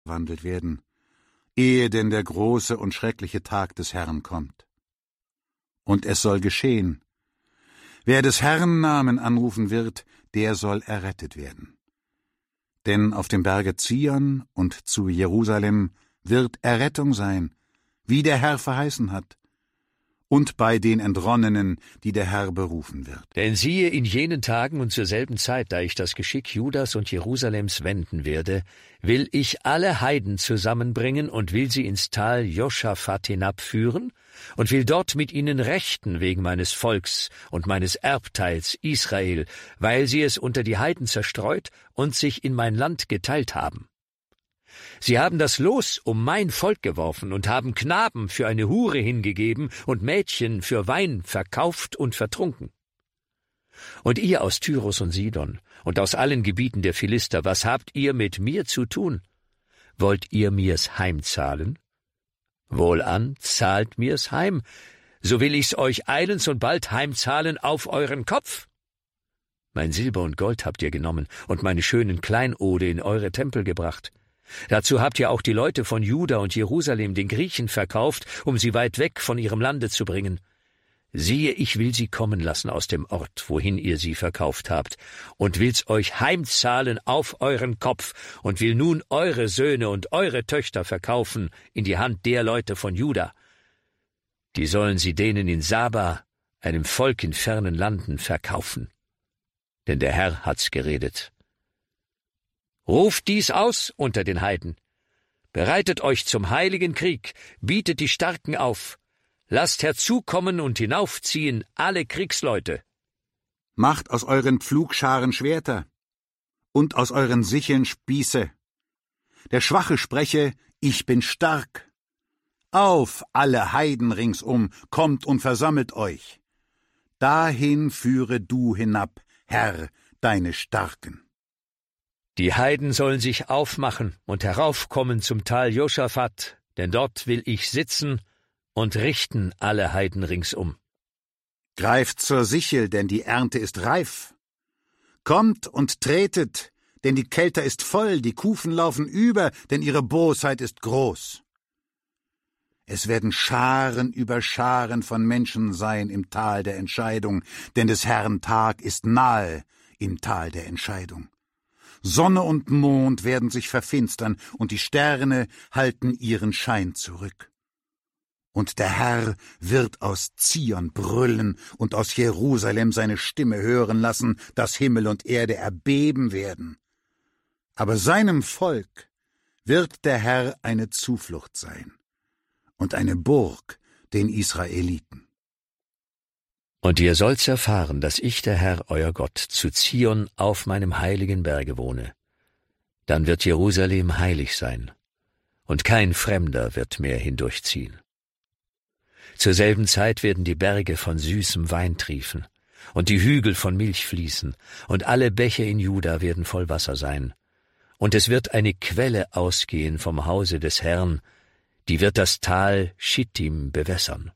wandelt werden, ehe denn der große und schreckliche Tag des Herrn kommt. Und es soll geschehen, wer des Herrn Namen anrufen wird, der soll errettet werden. Denn auf dem Berge Zion und zu Jerusalem wird Errettung sein, wie der Herr verheißen hat, und bei den Entronnenen, die der Herr berufen wird. Denn siehe, in jenen Tagen und zur selben Zeit, da ich das Geschick Judas und Jerusalems wenden werde, will ich alle Heiden zusammenbringen und will sie ins Tal Joschafat hinabführen und will dort mit ihnen rechten wegen meines Volks und meines Erbteils Israel, weil sie es unter die Heiden zerstreut und sich in mein Land geteilt haben. Sie haben das Los um mein Volk geworfen und haben Knaben für eine Hure hingegeben und Mädchen für Wein verkauft und vertrunken. Und ihr aus Tyrus und Sidon und aus allen Gebieten der Philister, was habt ihr mit mir zu tun? Wollt ihr mir's heimzahlen? Wohlan, zahlt mir's heim, so will ich's euch eilends und bald heimzahlen auf euren Kopf. Mein Silber und Gold habt ihr genommen und meine schönen Kleinode in eure Tempel gebracht. Dazu habt ihr auch die Leute von Juda und Jerusalem den Griechen verkauft, um sie weit weg von ihrem Lande zu bringen. Siehe, ich will sie kommen lassen aus dem Ort, wohin ihr sie verkauft habt, und will's euch heimzahlen auf euren Kopf, und will nun eure Söhne und eure Töchter verkaufen in die Hand der Leute von Juda. Die sollen sie denen in Saba, einem Volk in fernen Landen, verkaufen. Denn der Herr hat's geredet. Ruft dies aus unter den Heiden. Bereitet euch zum heiligen Krieg, bietet die Starken auf. Lasst herzukommen und hinaufziehen alle Kriegsleute. Macht aus euren Pflugscharen Schwerter und aus euren Sicheln Spieße. Der Schwache spreche, ich bin stark. Auf, alle Heiden ringsum, kommt und versammelt euch. Dahin führe du hinab, Herr, deine Starken. Die Heiden sollen sich aufmachen und heraufkommen zum Tal Joschafat, denn dort will ich sitzen und richten alle Heiden ringsum. Greift zur Sichel, denn die Ernte ist reif. Kommt und tretet, denn die Kelter ist voll, die Kufen laufen über, denn ihre Bosheit ist groß. Es werden Scharen über Scharen von Menschen sein im Tal der Entscheidung, denn des Herrn Tag ist nahe im Tal der Entscheidung. Sonne und Mond werden sich verfinstern, und die Sterne halten ihren Schein zurück. Und der Herr wird aus Zion brüllen und aus Jerusalem seine Stimme hören lassen, dass Himmel und Erde erbeben werden. Aber seinem Volk wird der Herr eine Zuflucht sein und eine Burg den Israeliten. Und ihr sollt's erfahren, dass ich, der Herr, euer Gott, zu Zion auf meinem heiligen Berge wohne. Dann wird Jerusalem heilig sein, und kein Fremder wird mehr hindurchziehen. Zur selben Zeit werden die Berge von süßem Wein triefen, und die Hügel von Milch fließen, und alle Bäche in Juda werden voll Wasser sein. Und es wird eine Quelle ausgehen vom Hause des Herrn, die wird das Tal Schittim bewässern.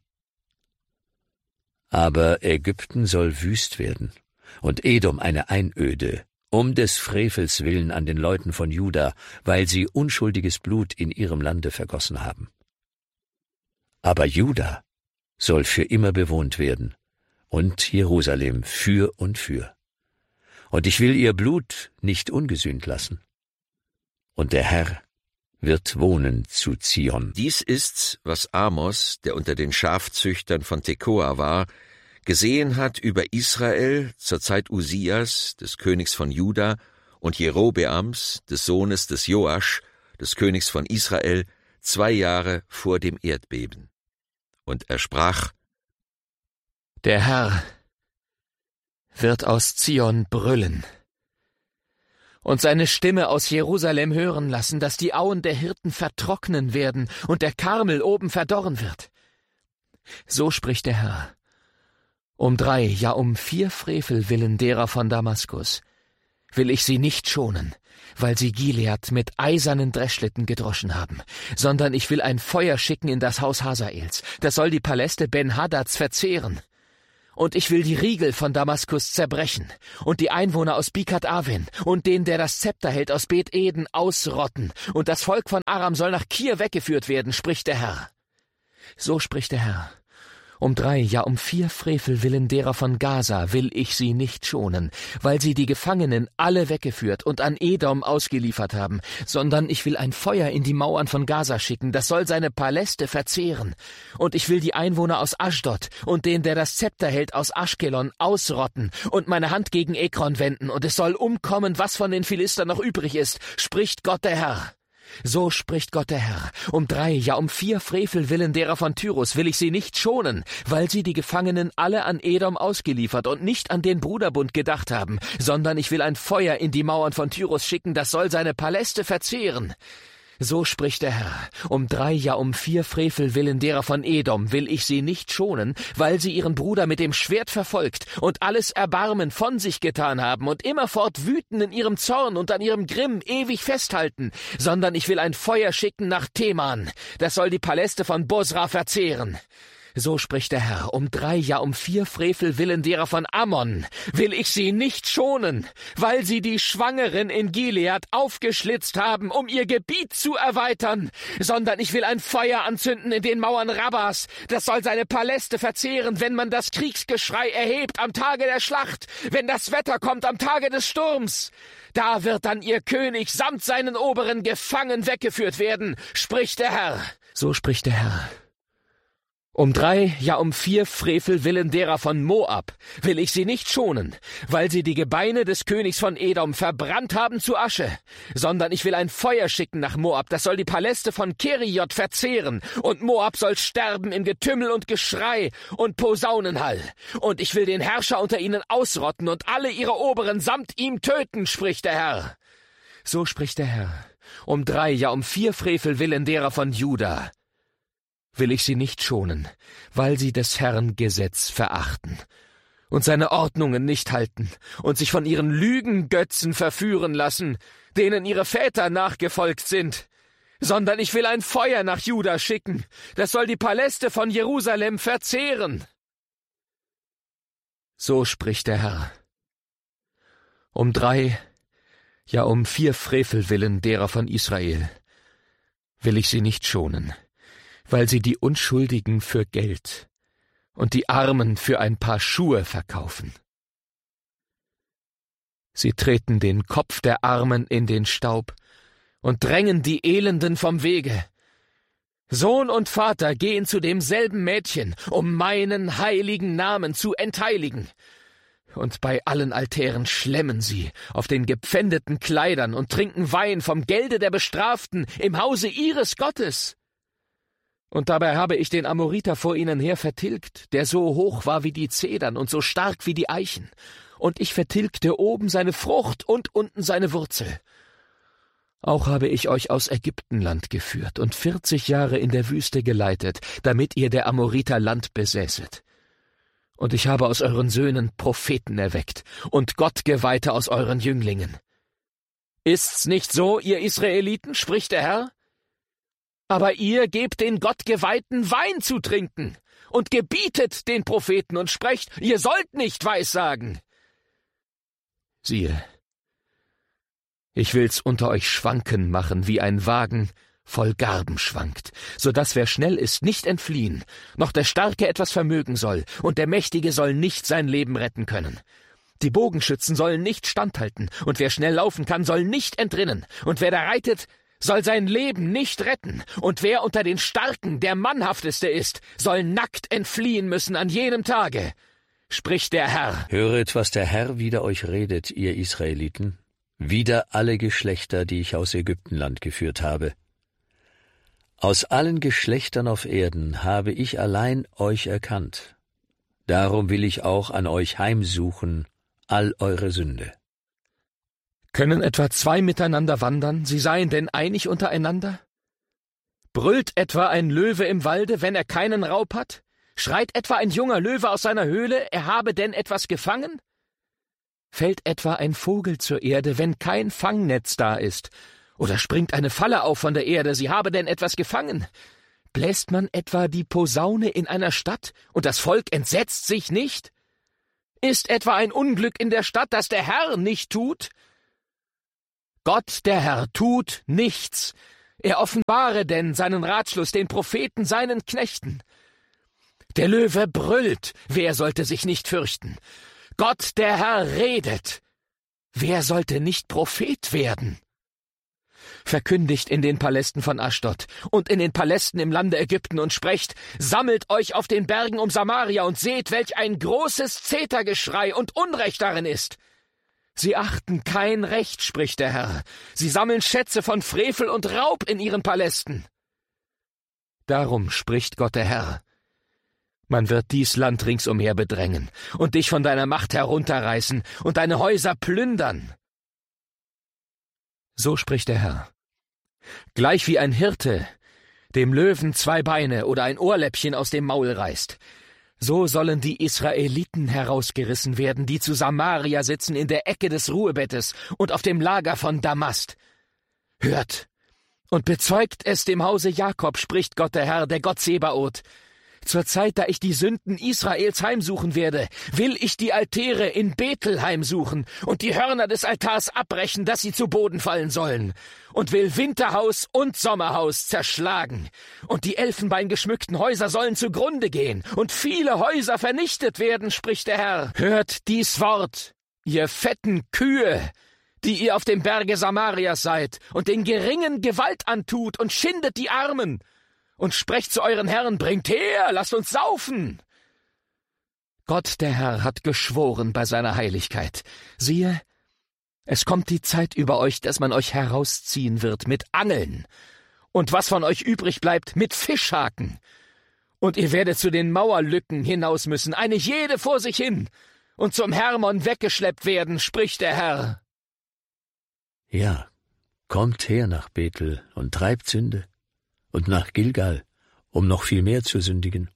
Aber Ägypten soll wüst werden, und Edom eine Einöde, um des Frevels willen an den Leuten von Juda, weil sie unschuldiges Blut in ihrem Lande vergossen haben. Aber Juda soll für immer bewohnt werden, und Jerusalem für und für. Und ich will ihr Blut nicht ungesühnt lassen. Und der Herr wird wohnen zu Zion. Dies ist's, was Amos, der unter den Schafzüchtern von Tekoa war, gesehen hat über Israel zur Zeit Usias, des Königs von Juda, und Jerobeams, des Sohnes des Joasch, des Königs von Israel, 2 Jahre vor dem Erdbeben. Und er sprach: Der Herr wird aus Zion brüllen und seine Stimme aus Jerusalem hören lassen, dass die Auen der Hirten vertrocknen werden und der Karmel oben verdorren wird. So spricht der Herr: Um 3, ja um 4 Frevel willen derer von Damaskus will ich sie nicht schonen, weil sie Gilead mit eisernen Dreschlitten gedroschen haben, sondern ich will ein Feuer schicken in das Haus Hasaels, das soll die Paläste Ben-Hadads verzehren. Und ich will die Riegel von Damaskus zerbrechen und die Einwohner aus Bikat Aven und den, der das Zepter hält, aus Bet Eden ausrotten. Und das Volk von Aram soll nach Kir weggeführt werden, spricht der Herr. So spricht der Herr. Um 3, ja um 4 Frevel willen derer von Gaza will ich sie nicht schonen, weil sie die Gefangenen alle weggeführt und an Edom ausgeliefert haben, sondern ich will ein Feuer in die Mauern von Gaza schicken, das soll seine Paläste verzehren. Und ich will die Einwohner aus Aschdod und den, der das Zepter hält, aus Aschkelon ausrotten und meine Hand gegen Ekron wenden, und es soll umkommen, was von den Philistern noch übrig ist, spricht Gott der Herr. So spricht Gott der Herr. Um 3, ja um 4 Frevel willen derer von Tyrus will ich sie nicht schonen, weil sie die Gefangenen alle an Edom ausgeliefert und nicht an den Bruderbund gedacht haben, sondern ich will ein Feuer in die Mauern von Tyrus schicken, das soll seine Paläste verzehren. So spricht der Herr. Um 3, ja um 4 Frevel willen derer von Edom will ich sie nicht schonen, weil sie ihren Bruder mit dem Schwert verfolgt und alles Erbarmen von sich getan haben und immerfort wüten in ihrem Zorn und an ihrem Grimm ewig festhalten, sondern ich will ein Feuer schicken nach Teman, das soll die Paläste von Bosra verzehren. So spricht der Herr. Um 3, ja um 4 Frevel willen derer von Ammon will ich sie nicht schonen, weil sie die Schwangeren in Gilead aufgeschlitzt haben, um ihr Gebiet zu erweitern, sondern ich will ein Feuer anzünden in den Mauern Rabbas, das soll seine Paläste verzehren, wenn man das Kriegsgeschrei erhebt am Tage der Schlacht, wenn das Wetter kommt am Tage des Sturms. Da wird dann ihr König samt seinen Oberen gefangen weggeführt werden, spricht der Herr. So spricht der Herr. Um 3, ja um 4 Frevel willen derer von Moab will ich sie nicht schonen, weil sie die Gebeine des Königs von Edom verbrannt haben zu Asche, sondern ich will ein Feuer schicken nach Moab, das soll die Paläste von Keriot verzehren, und Moab soll sterben in Getümmel und Geschrei und Posaunenhall, und ich will den Herrscher unter ihnen ausrotten und alle ihre Oberen samt ihm töten, spricht der Herr. So spricht der Herr. Um 3, ja um 4 Frevel willen derer von Juda will ich sie nicht schonen, weil sie des Herrn Gesetz verachten und seine Ordnungen nicht halten und sich von ihren Lügengötzen verführen lassen, denen ihre Väter nachgefolgt sind, sondern ich will ein Feuer nach Juda schicken, das soll die Paläste von Jerusalem verzehren. So spricht der Herr. Um 3, ja um 4 Frevel willen derer von Israel will ich sie nicht schonen, weil sie die Unschuldigen für Geld und die Armen für ein paar Schuhe verkaufen. Sie treten den Kopf der Armen in den Staub und drängen die Elenden vom Wege. Sohn und Vater gehen zu demselben Mädchen, um meinen heiligen Namen zu entheiligen. Und bei allen Altären schlemmen sie auf den gepfändeten Kleidern und trinken Wein vom Gelde der Bestraften im Hause ihres Gottes. Und dabei habe ich den Amoriter vor ihnen her vertilgt, der so hoch war wie die Zedern und so stark wie die Eichen. Und ich vertilgte oben seine Frucht und unten seine Wurzel. Auch habe ich euch aus Ägyptenland geführt und 40 Jahre in der Wüste geleitet, damit ihr der Amoriter Land besäßet. Und ich habe aus euren Söhnen Propheten erweckt und Gottgeweihte aus euren Jünglingen. Ist's nicht so, ihr Israeliten, spricht der Herr? Aber ihr gebt den Gottgeweihten Wein zu trinken und gebietet den Propheten und sprecht, ihr sollt nicht weissagen. Siehe, ich will's unter euch schwanken machen, wie ein Wagen voll Garben schwankt, so dass wer schnell ist, nicht entfliehen, noch der Starke etwas vermögen soll, und der Mächtige soll nicht sein Leben retten können. Die Bogenschützen sollen nicht standhalten, und wer schnell laufen kann, soll nicht entrinnen, und wer da reitet, soll sein Leben nicht retten, und wer unter den Starken der Mannhafteste ist, soll nackt entfliehen müssen an jenem Tage, spricht der Herr. Höret, was der Herr wider euch redet, ihr Israeliten, wider alle Geschlechter, die ich aus Ägyptenland geführt habe. Aus allen Geschlechtern auf Erden habe ich allein euch erkannt. Darum will ich auch an euch heimsuchen all eure Sünde. Können etwa 2 miteinander wandern, sie seien denn einig untereinander? Brüllt etwa ein Löwe im Walde, wenn er keinen Raub hat? Schreit etwa ein junger Löwe aus seiner Höhle, er habe denn etwas gefangen? Fällt etwa ein Vogel zur Erde, wenn kein Fangnetz da ist? Oder springt eine Falle auf von der Erde, sie habe denn etwas gefangen? Bläst man etwa die Posaune in einer Stadt, und das Volk entsetzt sich nicht? Ist etwa ein Unglück in der Stadt, das der Herr nicht tut? Gott, der Herr, tut nichts. Er offenbare denn seinen Ratschluss den Propheten, seinen Knechten. Der Löwe brüllt, wer sollte sich nicht fürchten? Gott, der Herr, redet. Wer sollte nicht Prophet werden? Verkündigt in den Palästen von Aschdod und in den Palästen im Lande Ägypten und sprecht, sammelt euch auf den Bergen um Samaria und seht, welch ein großes Zetergeschrei und Unrecht darin ist. Sie achten kein Recht, spricht der Herr. Sie sammeln Schätze von Frevel und Raub in ihren Palästen. Darum spricht Gott der Herr. Man wird dies Land ringsumher bedrängen und dich von deiner Macht herunterreißen und deine Häuser plündern. So spricht der Herr. Gleich wie ein Hirte dem Löwen 2 Beine oder ein Ohrläppchen aus dem Maul reißt, so sollen die Israeliten herausgerissen werden, die zu Samaria sitzen in der Ecke des Ruhebettes und auf dem Lager von Damast. Hört und bezeugt es dem Hause Jakob, spricht Gott der Herr, der Gott Zebaoth. Zur Zeit, da ich die Sünden Israels heimsuchen werde, will ich die Altäre in Bethel heimsuchen und die Hörner des Altars abbrechen, dass sie zu Boden fallen sollen, und will Winterhaus und Sommerhaus zerschlagen, und die elfenbeingeschmückten Häuser sollen zugrunde gehen und viele Häuser vernichtet werden, spricht der Herr. Hört dies Wort, ihr fetten Kühe, die ihr auf dem Berge Samarias seid und den Geringen Gewalt antut und schindet die Armen, und sprecht zu euren Herren, bringt her, lasst uns saufen. Gott, der Herr, hat geschworen bei seiner Heiligkeit. Siehe, es kommt die Zeit über euch, dass man euch herausziehen wird mit Angeln, und was von euch übrig bleibt, mit Fischhaken. Und ihr werdet zu den Mauerlücken hinaus müssen, eine jede vor sich hin, und zum Hermon weggeschleppt werden, spricht der Herr. Ja, kommt her nach Bethel und treibt Sünde, und nach Gilgal, um noch viel mehr zu sündigen.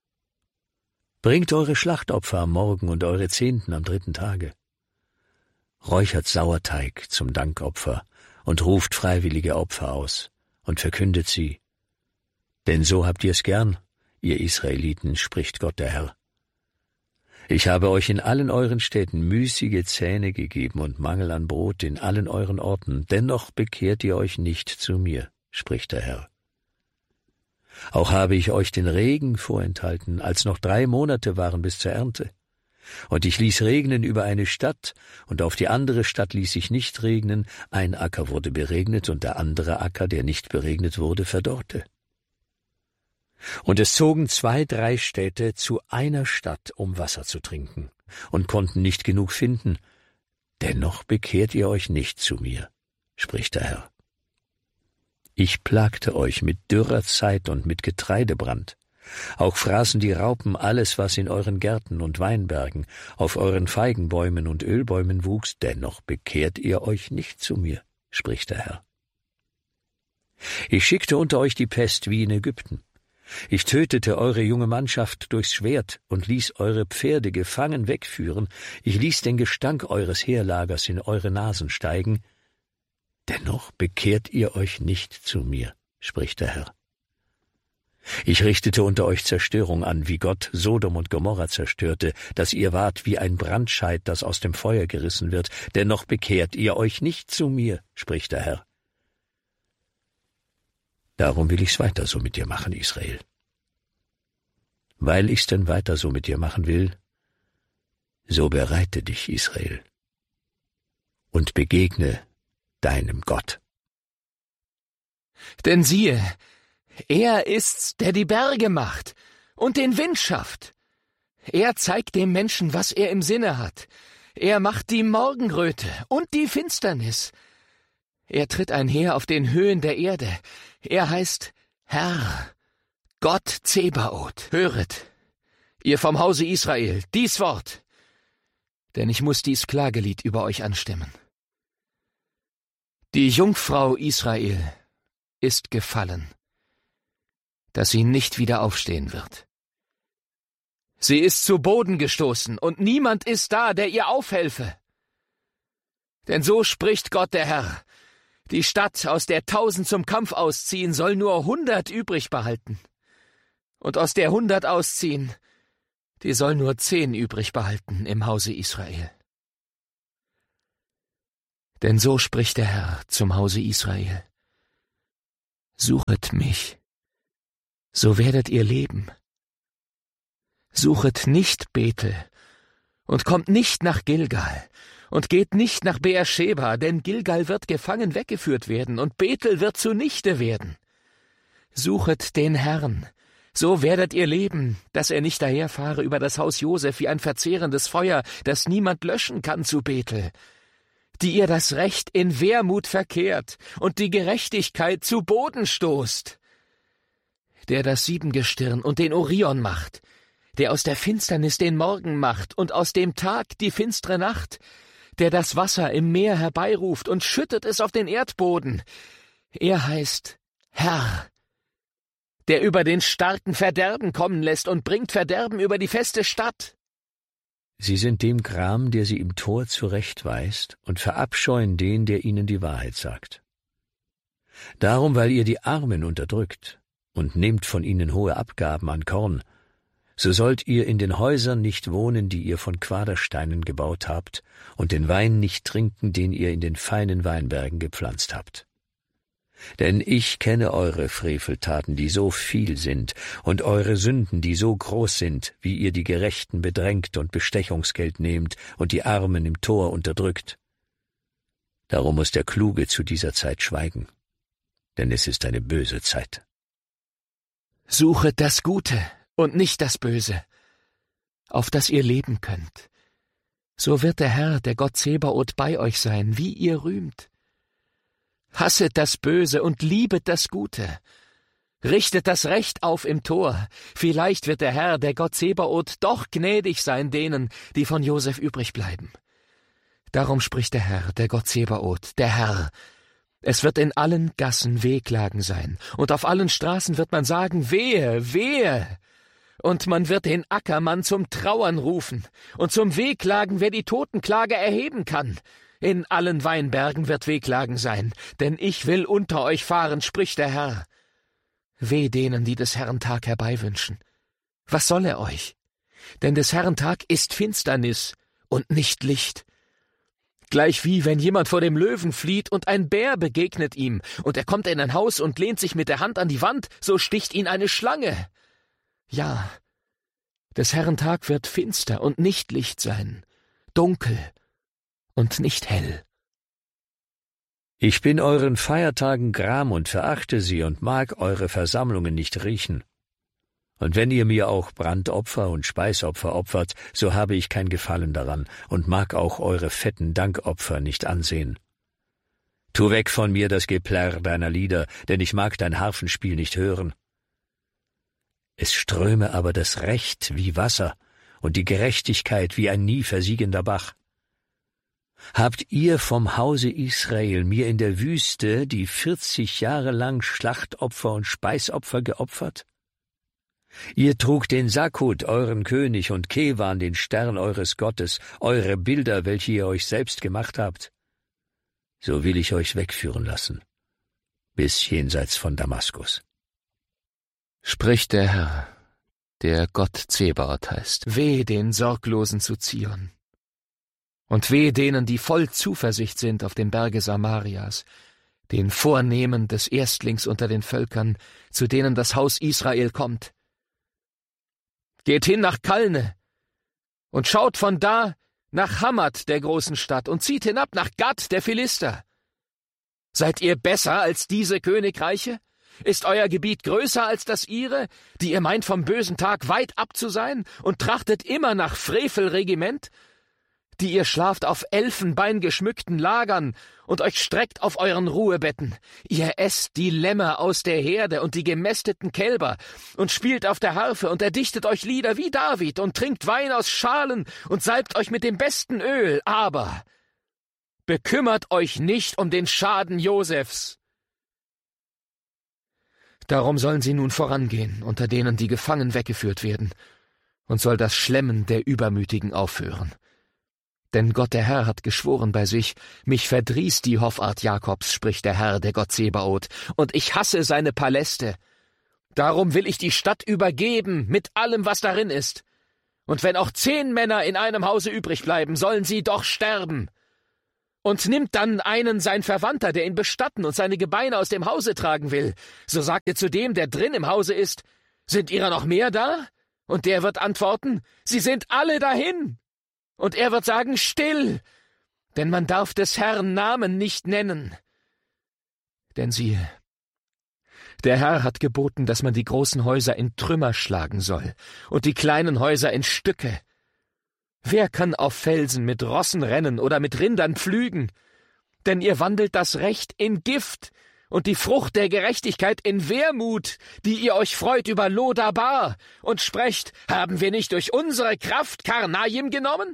Bringt eure Schlachtopfer am Morgen und eure Zehnten am 3. Tage. Räuchert Sauerteig zum Dankopfer und ruft freiwillige Opfer aus und verkündet sie. Denn so habt ihr's gern, ihr Israeliten, spricht Gott der Herr. Ich habe euch in allen euren Städten müßige Zähne gegeben und Mangel an Brot in allen euren Orten, dennoch bekehrt ihr euch nicht zu mir, spricht der Herr. Auch habe ich euch den Regen vorenthalten, als noch 3 Monate waren bis zur Ernte. Und ich ließ regnen über eine Stadt, und auf die andere Stadt ließ ich nicht regnen, ein Acker wurde beregnet, und der andere Acker, der nicht beregnet wurde, verdorrte. Und es zogen 2, 3 Städte zu einer Stadt, um Wasser zu trinken, und konnten nicht genug finden. Dennoch bekehrt ihr euch nicht zu mir, spricht der Herr. Ich plagte euch mit dürrer Zeit und mit Getreidebrand. Auch fraßen die Raupen alles, was in euren Gärten und Weinbergen, auf euren Feigenbäumen und Ölbäumen wuchs, dennoch bekehrt ihr euch nicht zu mir, spricht der Herr. Ich schickte unter euch die Pest wie in Ägypten. Ich tötete eure junge Mannschaft durchs Schwert und ließ eure Pferde gefangen wegführen. Ich ließ den Gestank eures Heerlagers in eure Nasen steigen. Dennoch bekehrt ihr euch nicht zu mir, spricht der Herr. Ich richtete unter euch Zerstörung an, wie Gott Sodom und Gomorra zerstörte, dass ihr wart wie ein Brandscheit, das aus dem Feuer gerissen wird. Dennoch bekehrt ihr euch nicht zu mir, spricht der Herr. Darum will ich's weiter so mit dir machen, Israel. Weil ich's denn weiter so mit dir machen will, so bereite dich, Israel, und begegne deinem Gott. Denn siehe, er ist's, der die Berge macht und den Wind schafft. Er zeigt dem Menschen, was er im Sinne hat. Er macht die Morgenröte und die Finsternis. Er tritt einher auf den Höhen der Erde. Er heißt Herr, Gott Zebaoth. Höret, ihr vom Hause Israel, dies Wort, denn ich muß dies Klagelied über euch anstimmen. Die Jungfrau Israel ist gefallen, dass sie nicht wieder aufstehen wird. Sie ist zu Boden gestoßen, und niemand ist da, der ihr aufhelfe. Denn so spricht Gott der Herr: Die Stadt, aus der 1000 zum Kampf ausziehen, soll nur 100 übrig behalten. Und aus der 100 ausziehen, die soll nur 10 übrig behalten im Hause Israel. Denn so spricht der Herr zum Hause Israel: Suchet mich, so werdet ihr leben. Suchet nicht Bethel und kommt nicht nach Gilgal und geht nicht nach Beersheba, denn Gilgal wird gefangen weggeführt werden und Bethel wird zunichte werden. Suchet den Herrn, so werdet ihr leben, dass er nicht daherfahre über das Haus Josef wie ein verzehrendes Feuer, das niemand löschen kann zu Bethel, die ihr das Recht in Wehrmut verkehrt und die Gerechtigkeit zu Boden stoßt, der das Siebengestirn und den Orion macht, der aus der Finsternis den Morgen macht und aus dem Tag die finstere Nacht, der das Wasser im Meer herbeiruft und schüttet es auf den Erdboden. Er heißt Herr, der über den Starken Verderben kommen lässt und bringt Verderben über die feste Stadt. Sie sind dem Gram, der sie im Tor zurechtweist, und verabscheuen den, der ihnen die Wahrheit sagt. Darum, weil ihr die Armen unterdrückt und nehmt von ihnen hohe Abgaben an Korn, so sollt ihr in den Häusern nicht wohnen, die ihr von Quadersteinen gebaut habt, und den Wein nicht trinken, den ihr in den feinen Weinbergen gepflanzt habt. Denn ich kenne eure Freveltaten, die so viel sind, und eure Sünden, die so groß sind, wie ihr die Gerechten bedrängt und Bestechungsgeld nehmt und die Armen im Tor unterdrückt. Darum muss der Kluge zu dieser Zeit schweigen, denn es ist eine böse Zeit. Suchet das Gute und nicht das Böse, auf das ihr leben könnt. So wird der Herr, der Gott Zebaoth, bei euch sein, wie ihr rühmt. Hasset das Böse und liebet das Gute. Richtet das Recht auf im Tor. Vielleicht wird der Herr, der Gott Zebaoth, doch gnädig sein denen, die von Josef übrig bleiben. Darum spricht der Herr, der Gott Zebaoth, der Herr: Es wird in allen Gassen Wehklagen sein, und auf allen Straßen wird man sagen: Wehe, wehe! Und man wird den Ackermann zum Trauern rufen, und zum Wehklagen, wer die Totenklage erheben kann. In allen Weinbergen wird Wehklagen sein, denn ich will unter euch fahren, spricht der Herr. Weh denen, die des Herrn Tag herbeiwünschen. Was soll er euch? Denn des Herrn Tag ist Finsternis und nicht Licht. Gleichwie, wenn jemand vor dem Löwen flieht und ein Bär begegnet ihm, und er kommt in ein Haus und lehnt sich mit der Hand an die Wand, so sticht ihn eine Schlange. Ja, des Herrn Tag wird finster und nicht Licht sein, dunkel und nicht hell. Ich bin euren Feiertagen gram und verachte sie und mag eure Versammlungen nicht riechen. Und wenn ihr mir auch Brandopfer und Speisopfer opfert, so habe ich kein Gefallen daran und mag auch eure fetten Dankopfer nicht ansehen. Tu weg von mir das Geplärr deiner Lieder, denn ich mag dein Harfenspiel nicht hören. Es ströme aber das Recht wie Wasser und die Gerechtigkeit wie ein nie versiegender Bach. Habt ihr vom Hause Israel mir in der Wüste die 40 Jahre lang Schlachtopfer und Speisopfer geopfert? Ihr trug den Sakkut, euren König, und Kewan, den Stern eures Gottes, eure Bilder, welche ihr euch selbst gemacht habt. So will ich euch wegführen lassen, bis jenseits von Damaskus. Spricht der Herr, der Gott Zebaoth heißt: Weh den Sorglosen zu Zion. Und weh denen, die voll Zuversicht sind auf dem Berge Samarias, den Vornehmen des Erstlings unter den Völkern, zu denen das Haus Israel kommt. Geht hin nach Kalne und schaut von da nach Hammat, der großen Stadt, und zieht hinab nach Gad, der Philister. Seid ihr besser als diese Königreiche? Ist euer Gebiet größer als das ihre, die ihr meint, vom bösen Tag weit ab zu sein, und trachtet immer nach Frevelregiment, die ihr schlaft auf elfenbeingeschmückten Lagern und euch streckt auf euren Ruhebetten. Ihr esst die Lämmer aus der Herde und die gemästeten Kälber und spielt auf der Harfe und erdichtet euch Lieder wie David und trinkt Wein aus Schalen und salbt euch mit dem besten Öl, aber bekümmert euch nicht um den Schaden Josefs. Darum sollen sie nun vorangehen, unter denen die gefangen weggeführt werden, und soll das Schlemmen der Übermütigen aufhören. Denn Gott der Herr hat geschworen bei sich: Mich verdrießt die Hoffart Jakobs, spricht der Herr, der Gott Zebaoth, und ich hasse seine Paläste. Darum will ich die Stadt übergeben mit allem, was darin ist, Und wenn auch 10 Männer in einem Hause übrig bleiben, sollen sie doch sterben. Und nimmt dann einen sein Verwandter, der ihn bestatten und seine Gebeine aus dem Hause tragen will, so sagt er zu dem, der drin im Hause ist, »Sind ihrer noch mehr da?« Und der wird antworten, »Sie sind alle dahin.« Und er wird sagen, »Still, denn man darf des Herrn Namen nicht nennen.« Denn siehe, der Herr hat geboten, dass man die großen Häuser in Trümmer schlagen soll und die kleinen Häuser in Stücke. Wer kann auf Felsen mit Rossen rennen oder mit Rindern pflügen? Denn ihr wandelt das Recht in Gift und die Frucht der Gerechtigkeit in Wermut, die ihr euch freut über Lodabar und sprecht, haben wir nicht durch unsere Kraft Karnaim genommen?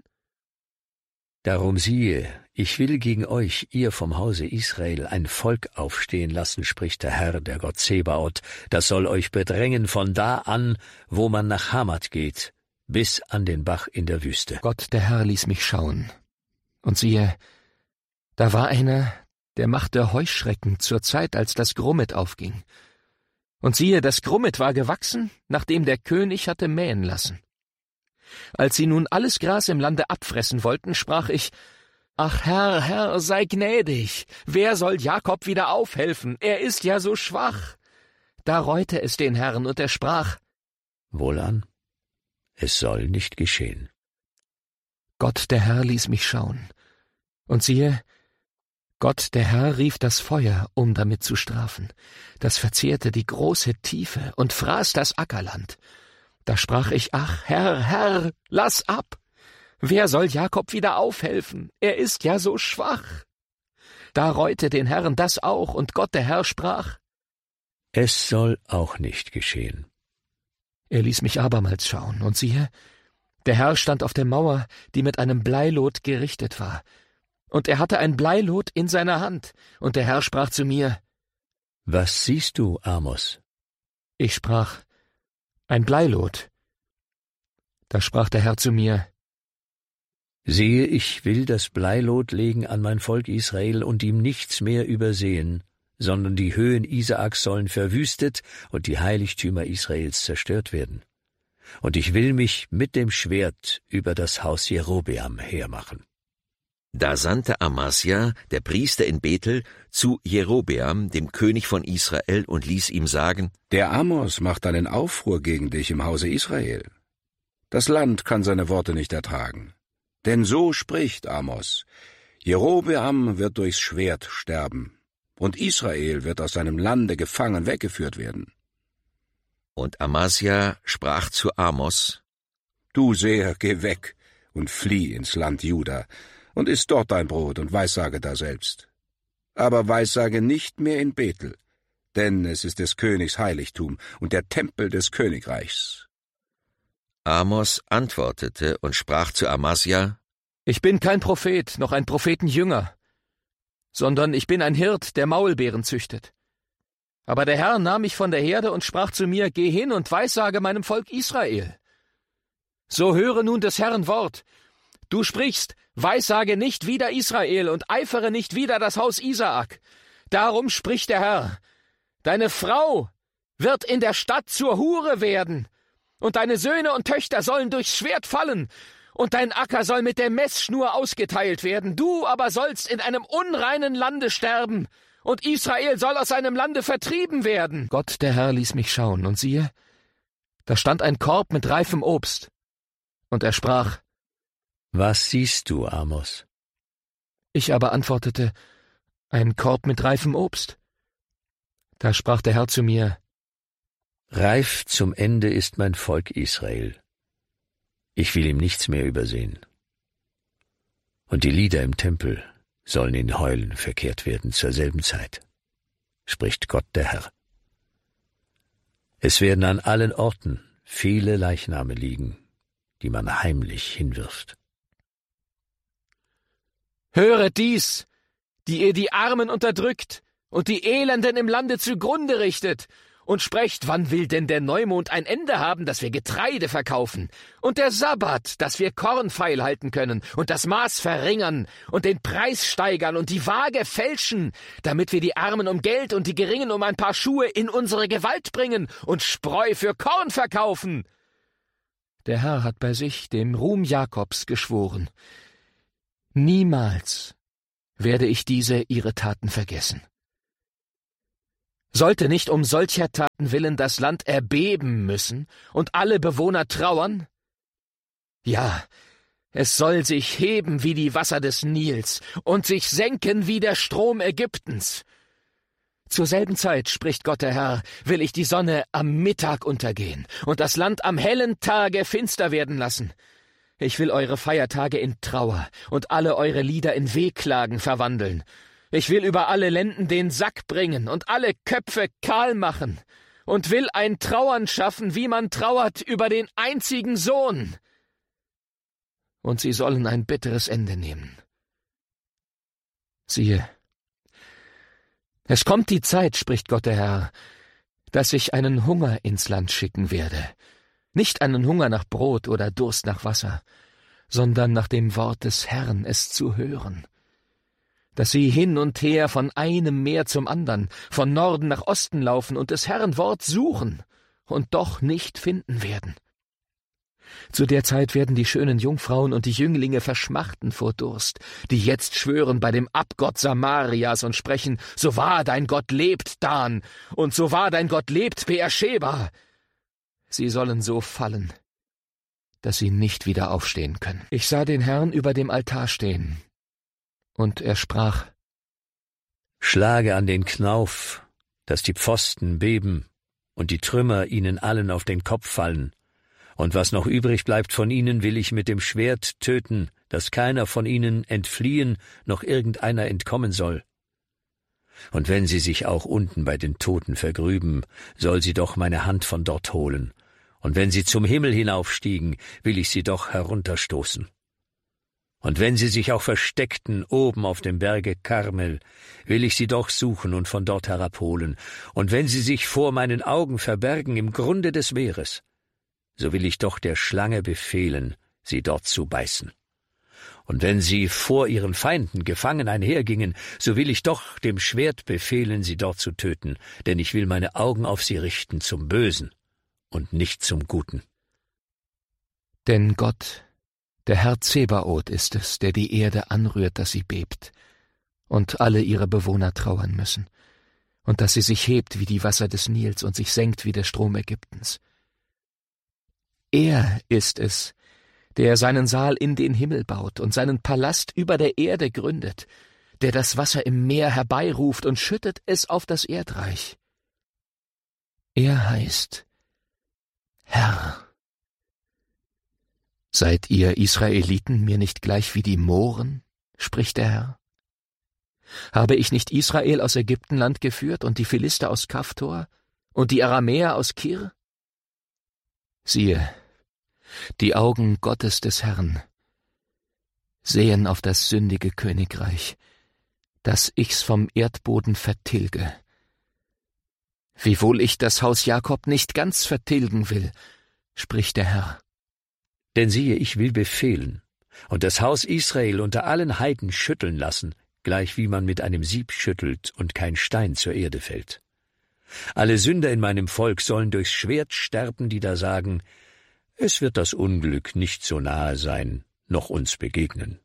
Darum siehe, ich will gegen euch, ihr vom Hause Israel, ein Volk aufstehen lassen, spricht der Herr, der Gott Zebaoth, das soll euch bedrängen von da an, wo man nach Hamat geht, bis an den Bach in der Wüste. Gott, der Herr, ließ mich schauen. Und siehe, da war einer, der machte Heuschrecken zur Zeit, als das Grummet aufging. Und siehe, das Grummet war gewachsen, nachdem der König hatte mähen lassen. Als sie nun alles Gras im Lande abfressen wollten, sprach ich, »Ach Herr, Herr, sei gnädig, wer soll Jakob wieder aufhelfen? Er ist ja so schwach.« Da reute es den Herrn, und er sprach, »Wohlan, es soll nicht geschehen.« Gott, der Herr, ließ mich schauen. Und siehe, Gott, der Herr, rief das Feuer, um damit zu strafen. Das verzehrte die große Tiefe und fraß das Ackerland. Da sprach ich, »Ach, Herr, Herr, lass ab! Wer soll Jakob wieder aufhelfen? Er ist ja so schwach!« Da reute den Herrn das auch, und Gott, der Herr, sprach, »Es soll auch nicht geschehen.« Er ließ mich abermals schauen, und siehe, der Herr stand auf der Mauer, die mit einem Bleilot gerichtet war. Und er hatte ein Bleilot in seiner Hand, und der Herr sprach zu mir, »Was siehst du, Amos?« Ich sprach, »Ein Bleilot.« Da sprach der Herr zu mir, »Siehe, ich will das Bleilot legen an mein Volk Israel und ihm nichts mehr übersehen, sondern die Höhen Isaaks sollen verwüstet und die Heiligtümer Israels zerstört werden. Und ich will mich mit dem Schwert über das Haus Jerobeam hermachen.« Da sandte Amasja, der Priester in Bethel, zu Jerobeam, dem König von Israel, und ließ ihm sagen, »Der Amos macht einen Aufruhr gegen dich im Hause Israel. Das Land kann seine Worte nicht ertragen. Denn so spricht Amos, Jerobeam wird durchs Schwert sterben, und Israel wird aus seinem Lande gefangen weggeführt werden.« Und Amasja sprach zu Amos, »Du Seher, geh weg und flieh ins Land Juda, und iss dort dein Brot und weissage daselbst. Aber weissage nicht mehr in Bethel, denn es ist des Königs Heiligtum und der Tempel des Königreichs.« Amos antwortete und sprach zu Amasja, »Ich bin kein Prophet, noch ein Prophetenjünger, sondern ich bin ein Hirt, der Maulbeeren züchtet. Aber der Herr nahm mich von der Herde und sprach zu mir, »Geh hin und weissage meinem Volk Israel. So höre nun des Herrn Wort. Du sprichst, weissage nicht wider Israel und eifere nicht wider das Haus Isaak. Darum spricht der Herr, deine Frau wird in der Stadt zur Hure werden, und deine Söhne und Töchter sollen durchs Schwert fallen, und dein Acker soll mit der Messschnur ausgeteilt werden. Du aber sollst in einem unreinen Lande sterben, und Israel soll aus seinem Lande vertrieben werden.« Gott, der Herr, ließ mich schauen, und siehe, da stand ein Korb mit reifem Obst. Und er sprach, »Was siehst du, Amos?« Ich aber antwortete, »Ein Korb mit reifem Obst.« Da sprach der Herr zu mir, »Reif zum Ende ist mein Volk Israel. Ich will ihm nichts mehr übersehen. Und die Lieder im Tempel sollen in Heulen verkehrt werden zur selben Zeit, spricht Gott der Herr. Es werden an allen Orten viele Leichname liegen, die man heimlich hinwirft.« »Höret dies, die ihr die Armen unterdrückt und die Elenden im Lande zugrunde richtet, und sprecht, wann will denn der Neumond ein Ende haben, dass wir Getreide verkaufen, und der Sabbat, dass wir Korn feilhalten können, und das Maß verringern, und den Preis steigern und die Waage fälschen, damit wir die Armen um Geld und die Geringen um ein paar Schuhe in unsere Gewalt bringen und Spreu für Korn verkaufen. der Herr hat bei sich, dem Ruhm Jakobs, geschworen: Niemals werde ich diese ihre Taten vergessen. Sollte nicht um solcher Taten willen das Land erbeben müssen und alle Bewohner trauern? Ja, es soll sich heben wie die Wasser des Nils und sich senken wie der Strom Ägyptens. Zur selben Zeit, spricht Gott der Herr, will ich die Sonne am Mittag untergehen und das Land am hellen Tage finster werden lassen. Ich will eure Feiertage in Trauer und alle eure Lieder in Wehklagen verwandeln. Ich will über alle Lenden den Sack bringen und alle Köpfe kahl machen und will ein Trauern schaffen, wie man trauert über den einzigen Sohn. Und sie sollen ein bitteres Ende nehmen. Siehe, es kommt die Zeit, spricht Gott der Herr, dass ich einen Hunger ins Land schicken werde. Nicht einen Hunger nach Brot oder Durst nach Wasser, sondern nach dem Wort des Herrn, es zu hören. Dass sie hin und her von einem Meer zum andern, von Norden nach Osten laufen und des Herrn Wort suchen und doch nicht finden werden. Zu der Zeit werden die schönen Jungfrauen und die Jünglinge verschmachten vor Durst, die jetzt schwören bei dem Abgott Samarias und sprechen: So wahr dein Gott lebt, Dan, und so wahr dein Gott lebt, Beersheba. Sie sollen so fallen, dass sie nicht wieder aufstehen können. Ich sah den Herrn über dem Altar stehen, und er sprach: Schlage an den Knauf, dass die Pfosten beben und die Trümmer ihnen allen auf den Kopf fallen. Und was noch übrig bleibt von ihnen, will ich mit dem Schwert töten, dass keiner von ihnen entfliehen, noch irgendeiner entkommen soll. Und wenn sie sich auch unten bei den Toten vergrüben, soll sie doch meine Hand von dort holen. Und wenn sie zum Himmel hinaufstiegen, will ich sie doch herunterstoßen. Und wenn sie sich auch versteckten oben auf dem Berge Karmel, will ich sie doch suchen und von dort herabholen. Und wenn sie sich vor meinen Augen verbergen im Grunde des Meeres, so will ich doch der Schlange befehlen, sie dort zu beißen. Und wenn sie vor ihren Feinden gefangen einhergingen, so will ich doch dem Schwert befehlen, sie dort zu töten, denn ich will meine Augen auf sie richten zum Bösen und nicht zum Guten. Denn Gott, der Herr Zebaoth, ist es, der die Erde anrührt, dass sie bebt, und alle ihre Bewohner trauern müssen, und dass sie sich hebt wie die Wasser des Nils und sich senkt wie der Strom Ägyptens. Er ist es, der seinen Saal in den Himmel baut und seinen Palast über der Erde gründet, der das Wasser im Meer herbeiruft und schüttet es auf das Erdreich. Er heißt Herr. Seid ihr Israeliten mir nicht gleich wie die Mohren, spricht der Herr? Habe ich nicht Israel aus Ägyptenland geführt und die Philister aus Kaftor und die Aramäer aus Kir? Siehe, die Augen Gottes des Herrn sehen auf das sündige Königreich, dass ich's vom Erdboden vertilge. Wiewohl ich das Haus Jakob nicht ganz vertilgen will, spricht der Herr. Denn siehe, ich will befehlen und das Haus Israel unter allen Heiden schütteln lassen, gleich wie man mit einem Sieb schüttelt und kein Stein zur Erde fällt. Alle Sünder in meinem Volk sollen durchs Schwert sterben, die da sagen: Es wird das Unglück nicht so nahe sein, noch uns begegnen.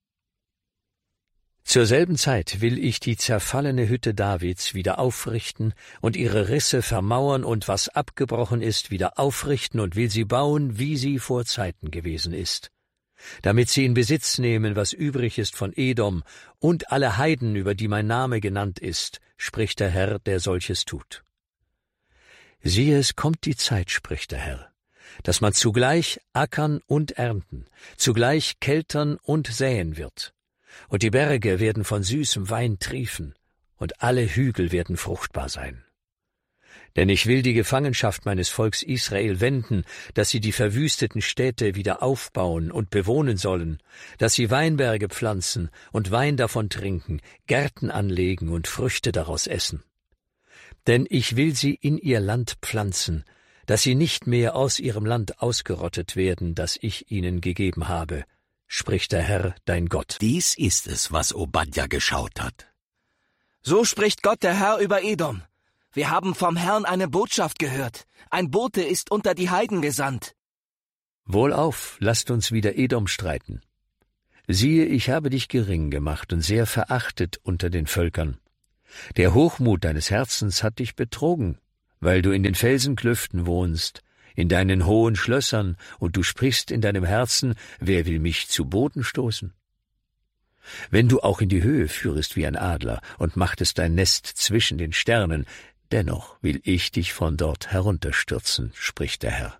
Zur selben Zeit will ich die zerfallene Hütte Davids wieder aufrichten und ihre Risse vermauern und was abgebrochen ist, wieder aufrichten und will sie bauen, wie sie vor Zeiten gewesen ist, damit sie in Besitz nehmen, was übrig ist von Edom und alle Heiden, über die mein Name genannt ist, spricht der Herr, der solches tut. Siehe, es kommt die Zeit, spricht der Herr, dass man zugleich ackern und ernten, zugleich keltern und säen wird. Und die Berge werden von süßem Wein triefen, und alle Hügel werden fruchtbar sein. Denn ich will die Gefangenschaft meines Volks Israel wenden, dass sie die verwüsteten Städte wieder aufbauen und bewohnen sollen, dass sie Weinberge pflanzen und Wein davon trinken, Gärten anlegen und Früchte daraus essen. Denn ich will sie in ihr Land pflanzen, dass sie nicht mehr aus ihrem Land ausgerottet werden, das ich ihnen gegeben habe, spricht der Herr, dein Gott. Dies ist es, was Obadja geschaut hat. So spricht Gott der Herr über Edom. Wir haben vom Herrn eine Botschaft gehört. Ein Bote ist unter die Heiden gesandt. Wohlauf, lasst uns wider Edom streiten. Siehe, ich habe dich gering gemacht und sehr verachtet unter den Völkern. Der Hochmut deines Herzens hat dich betrogen, weil du in den Felsenklüften wohnst, in deinen hohen Schlössern, und du sprichst in deinem Herzen, wer will mich zu Boden stoßen? Wenn du auch in die Höhe führest wie ein Adler und machtest dein Nest zwischen den Sternen, dennoch will ich dich von dort herunterstürzen, spricht der Herr.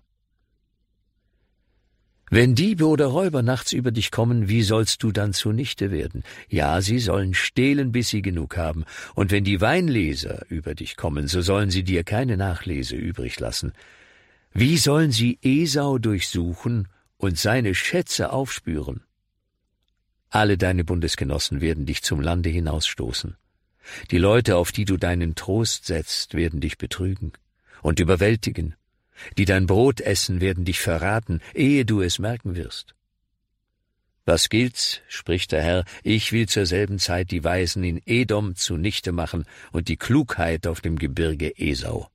Wenn Diebe oder Räuber nachts über dich kommen, wie sollst du dann zunichte werden? Ja, sie sollen stehlen, bis sie genug haben. Und wenn die Weinleser über dich kommen, so sollen sie dir keine Nachlese übrig lassen. Wie sollen sie Esau durchsuchen und seine Schätze aufspüren? Alle deine Bundesgenossen werden dich zum Lande hinausstoßen. Die Leute, auf die du deinen Trost setzt, werden dich betrügen und überwältigen. Die dein Brot essen, werden dich verraten, ehe du es merken wirst. Was gilt's, spricht der Herr, ich will zur selben Zeit die Weisen in Edom zunichte machen und die Klugheit auf dem Gebirge Esau.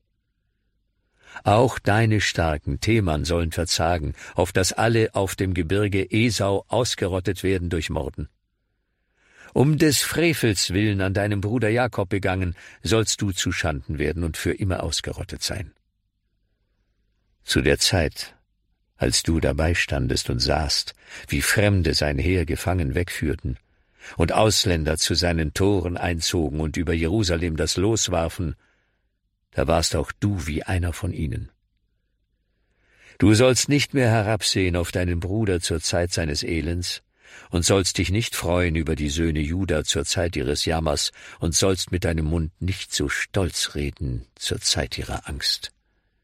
Auch deine starken Teman sollen verzagen, auf dass alle auf dem Gebirge Esau ausgerottet werden durch Morden. Um des Frevels willen an deinem Bruder Jakob begangen, sollst du zuschanden werden und für immer ausgerottet sein. Zu der Zeit, als du dabei standest und sahst, wie Fremde sein Heer gefangen wegführten und Ausländer zu seinen Toren einzogen und über Jerusalem das Los warfen, da warst auch du wie einer von ihnen. Du sollst nicht mehr herabsehen auf deinen Bruder zur Zeit seines Elends und sollst dich nicht freuen über die Söhne Juda zur Zeit ihres Jammers und sollst mit deinem Mund nicht so stolz reden zur Zeit ihrer Angst.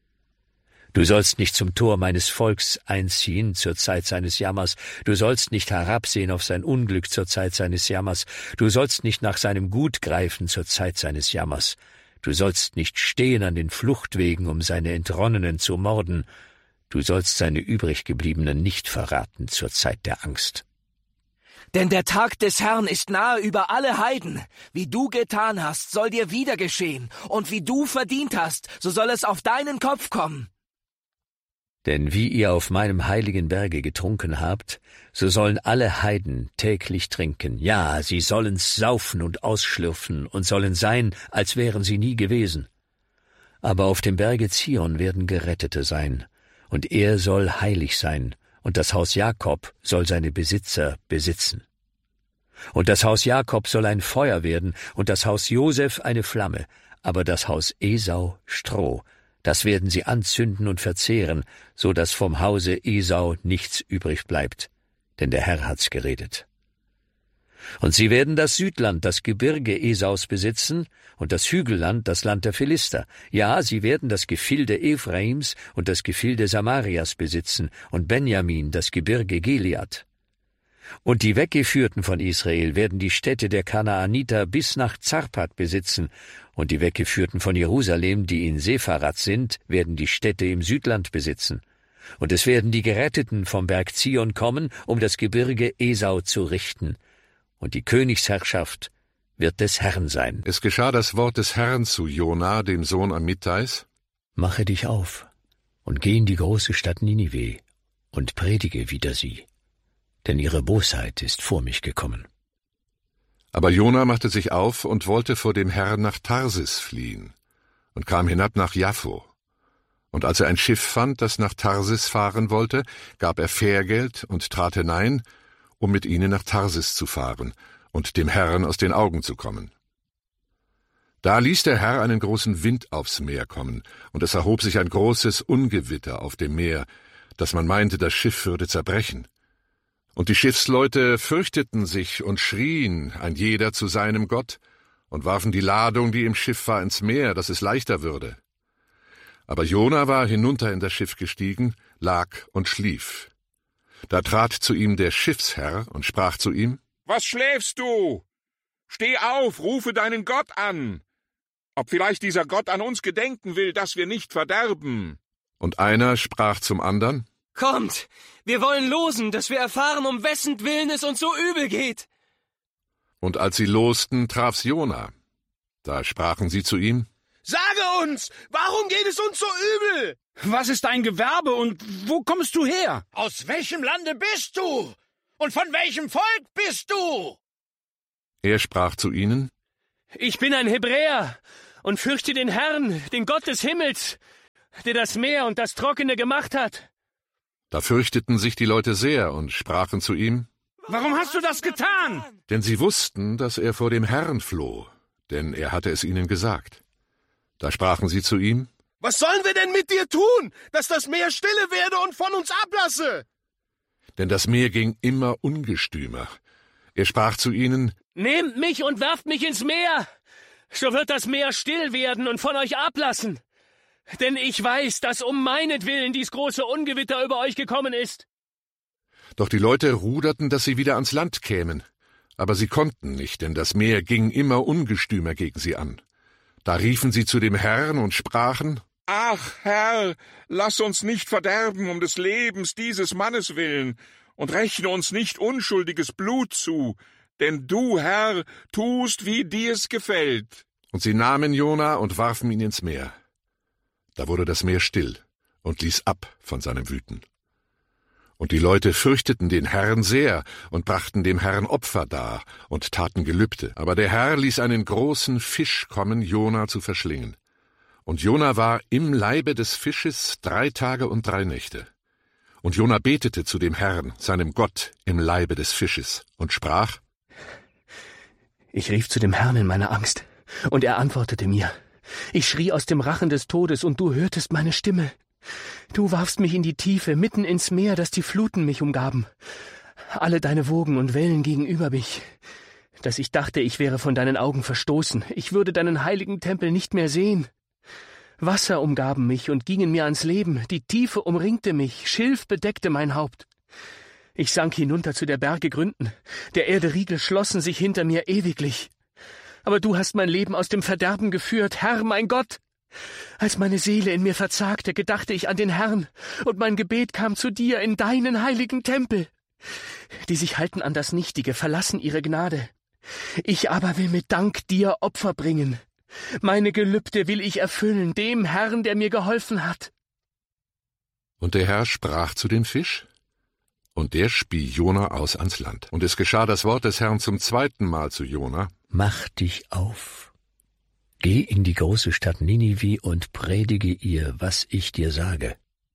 Du sollst nicht zum Tor meines Volks einziehen zur Zeit seines Jammers, du sollst nicht herabsehen auf sein Unglück zur Zeit seines Jammers, du sollst nicht nach seinem Gut greifen zur Zeit seines Jammers, du sollst nicht stehen an den Fluchtwegen, um seine Entronnenen zu morden, du sollst seine übriggebliebenen nicht verraten zur Zeit der Angst. Denn der Tag des Herrn ist nahe über alle Heiden. Wie du getan hast, soll dir wieder geschehen, und wie du verdient hast, so soll es auf deinen Kopf kommen. Denn wie ihr auf meinem heiligen Berge getrunken habt, so sollen alle Heiden täglich trinken. Ja, sie sollen's saufen und ausschlürfen und sollen sein, als wären sie nie gewesen. Aber auf dem Berge Zion werden Gerettete sein, und er soll heilig sein, und das Haus Jakob soll seine Besitzer besitzen. Und das Haus Jakob soll ein Feuer werden, und das Haus Josef eine Flamme, aber das Haus Esau Stroh. Das werden sie anzünden und verzehren, so dass vom Hause Esau nichts übrig bleibt, denn der Herr hat's geredet. Und sie werden das Südland, das Gebirge Esaus besitzen, und das Hügelland, das Land der Philister. Ja, sie werden das Gefilde Ephraims und das Gefilde Samarias besitzen, und Benjamin, das Gebirge Gilead. Und die Weggeführten von Israel werden die Städte der Kanaaniter bis nach Zarpat besitzen, und die Weggeführten von Jerusalem, die in Sepharat sind, werden die Städte im Südland besitzen. Und es werden die Geretteten vom Berg Zion kommen, um das Gebirge Esau zu richten. Und die Königsherrschaft wird des Herrn sein. Es geschah das Wort des Herrn zu Jona, dem Sohn Amittais: Mache dich auf und geh in die große Stadt Ninive und predige wider sie, denn ihre Bosheit ist vor mich gekommen. Aber Jona machte sich auf und wollte vor dem Herrn nach Tarsis fliehen und kam hinab nach Jaffo. Und als er ein Schiff fand, das nach Tarsis fahren wollte, gab er Fährgeld und trat hinein, um mit ihnen nach Tarsis zu fahren und dem Herrn aus den Augen zu kommen. Da ließ der Herr einen großen Wind aufs Meer kommen, und es erhob sich ein großes Ungewitter auf dem Meer, dass man meinte, das Schiff würde zerbrechen. Und die Schiffsleute fürchteten sich und schrien, ein jeder zu seinem Gott, und warfen die Ladung, die im Schiff war, ins Meer, dass es leichter würde. Aber Jona war hinunter in das Schiff gestiegen, lag und schlief. Da trat zu ihm der Schiffsherr und sprach zu ihm: Was schläfst du? Steh auf, rufe deinen Gott an. Ob vielleicht dieser Gott an uns gedenken will, dass wir nicht verderben. Und einer sprach zum andern: Kommt, wir wollen losen, dass wir erfahren, um wessen Willen es uns so übel geht. Und als sie losten, traf's Jona. Da sprachen sie zu ihm: Sage uns, warum geht es uns so übel? Was ist dein Gewerbe und wo kommst du her? Aus welchem Lande bist du? Und von welchem Volk bist du? Er sprach zu ihnen: Ich bin ein Hebräer und fürchte den Herrn, den Gott des Himmels, der das Meer und das Trockene gemacht hat. Da fürchteten sich die Leute sehr und sprachen zu ihm: Warum hast du das getan? Denn sie wussten, dass er vor dem Herrn floh, denn er hatte es ihnen gesagt. Da sprachen sie zu ihm: Was sollen wir denn mit dir tun, dass das Meer stille werde und von uns ablasse? Denn das Meer ging immer ungestümer. Er sprach zu ihnen: Nehmt mich und werft mich ins Meer, so wird das Meer still werden und von euch ablassen. Denn ich weiß, dass um meinetwillen dies große Ungewitter über euch gekommen ist. Doch die Leute ruderten, dass sie wieder ans Land kämen. Aber sie konnten nicht, denn das Meer ging immer ungestümer gegen sie an. Da riefen sie zu dem Herrn und sprachen: Ach, Herr, lass uns nicht verderben um des Lebens dieses Mannes willen und rechne uns nicht unschuldiges Blut zu, denn du, Herr, tust, wie dir's gefällt. Und sie nahmen Jona und warfen ihn ins Meer. Da wurde das Meer still und ließ ab von seinem Wüten. Und die Leute fürchteten den Herrn sehr und brachten dem Herrn Opfer dar und taten Gelübde. Aber der Herr ließ einen großen Fisch kommen, Jona zu verschlingen. Und Jona war im Leibe des Fisches 3 Tage und 3 Nächte. Und Jona betete zu dem Herrn, seinem Gott, im Leibe des Fisches, und sprach: Ich rief zu dem Herrn in meiner Angst, und er antwortete mir. Ich schrie aus dem Rachen des Todes, und du hörtest meine Stimme. Du warfst mich in die Tiefe, mitten ins Meer, dass die Fluten mich umgaben. Alle deine Wogen und Wellen gegenüber mich, dass ich dachte, ich wäre von deinen Augen verstoßen. Ich würde deinen heiligen Tempel nicht mehr sehen. Wasser umgaben mich und gingen mir ans Leben. Die Tiefe umringte mich, Schilf bedeckte mein Haupt. Ich sank hinunter zu der Berge Gründen. Der Erde Riegel schlossen sich hinter mir ewiglich. Aber du hast mein Leben aus dem Verderben geführt, Herr, mein Gott. Als meine Seele in mir verzagte, gedachte ich an den Herrn, und mein Gebet kam zu dir in deinen heiligen Tempel. Die sich halten an das Nichtige, verlassen ihre Gnade. Ich aber will mit Dank dir Opfer bringen. Meine Gelübde will ich erfüllen, dem Herrn, der mir geholfen hat. Und der Herr sprach zu dem Fisch, und der spie Jona aus ans Land. Und es geschah das Wort des Herrn zum 2. Mal zu Jona: Mach dich auf, geh in die große Stadt Ninive und predige ihr, was ich dir sage.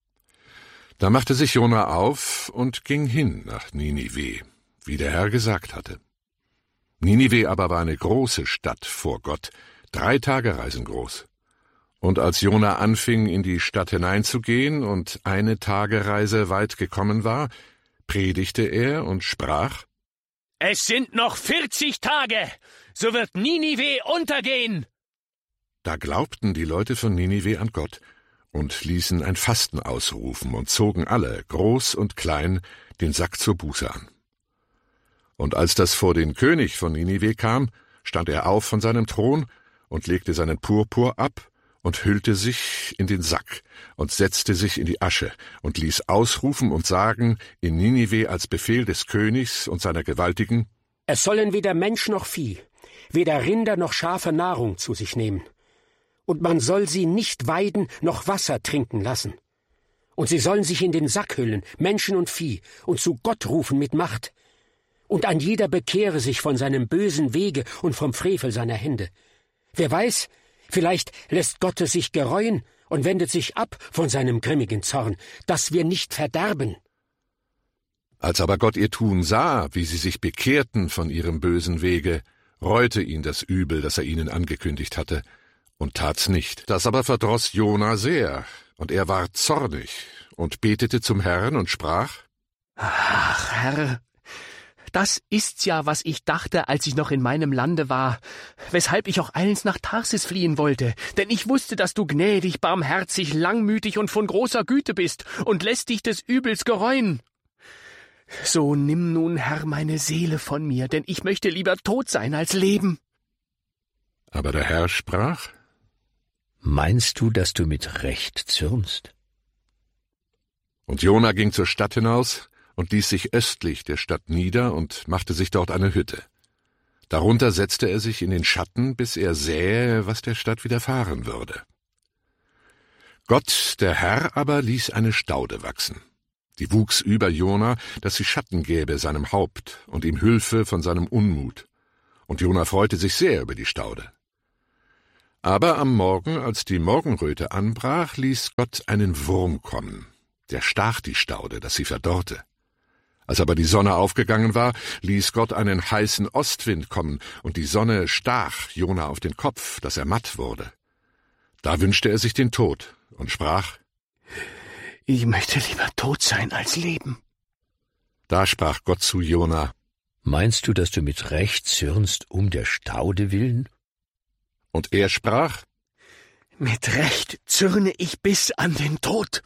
Da machte sich Jona auf und ging hin nach Ninive, wie der Herr gesagt hatte. Ninive aber war eine große Stadt vor Gott, 3 Tagereisen groß. Und als Jona anfing, in die Stadt hineinzugehen und 1 Tagereise weit gekommen war, predigte er und sprach: Es sind noch 40 Tage, so wird Ninive untergehen. Da glaubten die Leute von Ninive an Gott und ließen ein Fasten ausrufen und zogen alle, groß und klein, den Sack zur Buße an. Und als das vor den König von Ninive kam, stand er auf von seinem Thron und legte seinen Purpur ab und hüllte sich in den Sack und setzte sich in die Asche und ließ ausrufen und sagen in Ninive als Befehl des Königs und seiner Gewaltigen: Es sollen weder Mensch noch Vieh, weder Rinder noch Schafe Nahrung zu sich nehmen. Und man soll sie nicht weiden noch Wasser trinken lassen. Und sie sollen sich in den Sack hüllen, Menschen und Vieh, und zu Gott rufen mit Macht. Und ein jeder bekehre sich von seinem bösen Wege und vom Frevel seiner Hände. Wer weiß, vielleicht lässt Gott es sich gereuen und wendet sich ab von seinem grimmigen Zorn, dass wir nicht verderben. Als aber Gott ihr Tun sah, wie sie sich bekehrten von ihrem bösen Wege, reute ihn das Übel, das er ihnen angekündigt hatte, und tat's nicht. Das aber verdroß Jona sehr, und er war zornig und betete zum Herrn und sprach: Ach, Herr, das ist's ja, was ich dachte, als ich noch in meinem Lande war, weshalb ich auch eilends nach Tarsis fliehen wollte, denn ich wusste, dass du gnädig, barmherzig, langmütig und von großer Güte bist und lässt dich des Übels gereuen. So nimm nun, Herr, meine Seele von mir, denn ich möchte lieber tot sein als leben. Aber der Herr sprach: Meinst du, dass du mit Recht zürnst? Und Jona ging zur Stadt hinaus und ließ sich östlich der Stadt nieder und machte sich dort eine Hütte. Darunter setzte er sich in den Schatten, bis er sähe, was der Stadt widerfahren würde. Gott, der Herr, aber ließ eine Staude wachsen. Die wuchs über Jona, dass sie Schatten gäbe seinem Haupt und ihm Hülfe von seinem Unmut. Und Jona freute sich sehr über die Staude. Aber am Morgen, als die Morgenröte anbrach, ließ Gott einen Wurm kommen. Der stach die Staude, dass sie verdorrte. Als aber die Sonne aufgegangen war, ließ Gott einen heißen Ostwind kommen, und die Sonne stach Jona auf den Kopf, dass er matt wurde. Da wünschte er sich den Tod und sprach: Ich möchte lieber tot sein als leben. Da sprach Gott zu Jona: Meinst du, dass du mit Recht zürnst um der Staude willen? Und er sprach: Mit Recht zürne ich bis an den Tod.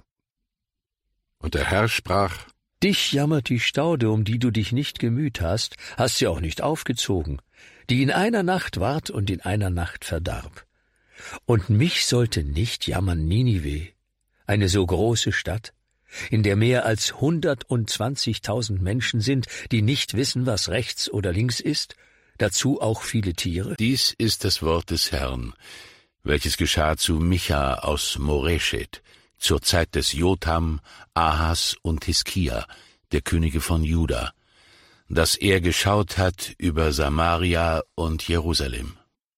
Und der Herr sprach: Dich jammert die Staude, um die du dich nicht gemüht hast sie auch nicht aufgezogen, die in einer Nacht ward und in einer Nacht verdarb. Und mich sollte nicht jammern Ninive, eine so große Stadt, in der mehr als 120.000 Menschen sind, die nicht wissen, was rechts oder links ist, dazu auch viele Tiere? Dies ist das Wort des Herrn, welches geschah zu Micha aus Moreshet, zur Zeit des Jotham, Ahas und Hiskia, der Könige von Juda, dass er geschaut hat über Samaria und Jerusalem.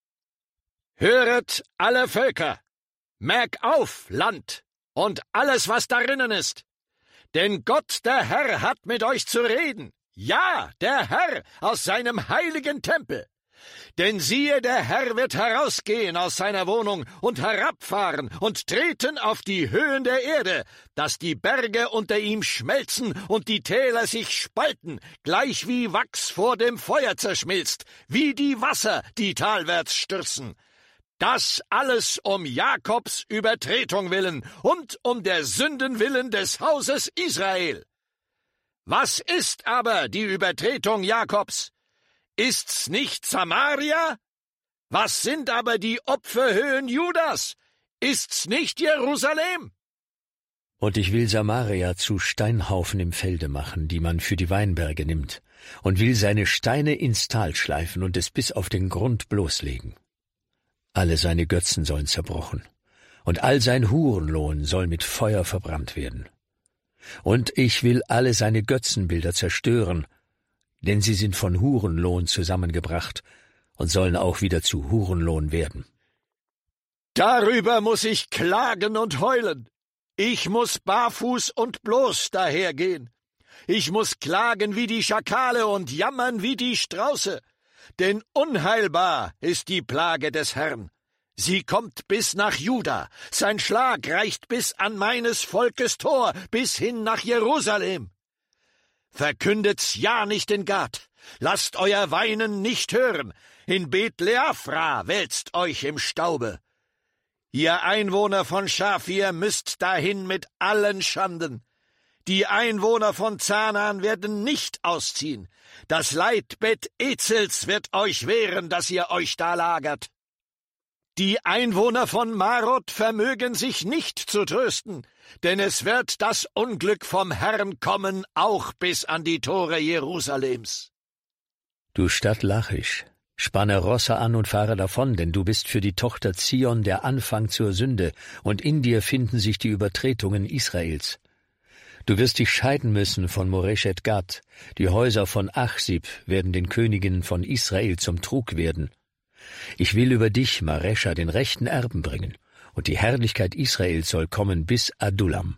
Höret, alle Völker! Merk auf, Land, und alles, was darinnen ist! Denn Gott, der Herr, hat mit euch zu reden. Ja, der Herr aus seinem heiligen Tempel. Denn siehe, der Herr wird herausgehen aus seiner Wohnung und herabfahren und treten auf die Höhen der Erde, dass die Berge unter ihm schmelzen und die Täler sich spalten, gleich wie Wachs vor dem Feuer zerschmilzt, wie die Wasser, die talwärts stürzen. Das alles um Jakobs Übertretung willen und um der Sünden willen des Hauses Israel. Was ist aber die Übertretung Jakobs? Ist's nicht Samaria? Was sind aber die Opferhöhen Judas? Ist's nicht Jerusalem? Und ich will Samaria zu Steinhaufen im Felde machen, die man für die Weinberge nimmt, und will seine Steine ins Tal schleifen und es bis auf den Grund bloßlegen. Alle seine Götzen sollen zerbrochen, und all sein Hurenlohn soll mit Feuer verbrannt werden. Und ich will alle seine Götzenbilder zerstören, denn sie sind von Hurenlohn zusammengebracht und sollen auch wieder zu Hurenlohn werden. Darüber muss ich klagen und heulen. Ich muss barfuß und bloß dahergehen. Ich muss klagen wie die Schakale und jammern wie die Strauße. Denn unheilbar ist die Plage des Herrn. Sie kommt bis nach Juda. Sein Schlag reicht bis an meines Volkes Tor, bis hin nach Jerusalem. Verkündet's ja nicht in Gad, lasst euer Weinen nicht hören, in Bet-Leafra wälzt euch im Staube. Ihr Einwohner von Schafir müsst dahin mit allen Schanden. Die Einwohner von Zanaan werden nicht ausziehen, das Leitbett Ezels wird euch wehren, dass ihr euch da lagert. Die Einwohner von Marot vermögen sich nicht zu trösten, denn es wird das Unglück vom Herrn kommen, auch bis an die Tore Jerusalems. Du Stadt Lachisch, spanne Rosse an und fahre davon, denn du bist für die Tochter Zion der Anfang zur Sünde, und in dir finden sich die Übertretungen Israels. Du wirst dich scheiden müssen von Moreshet Gad, die Häuser von Achsib werden den Königen von Israel zum Trug werden. Ich will über dich, Maresha, den rechten Erben bringen, und die Herrlichkeit Israels soll kommen bis Adullam.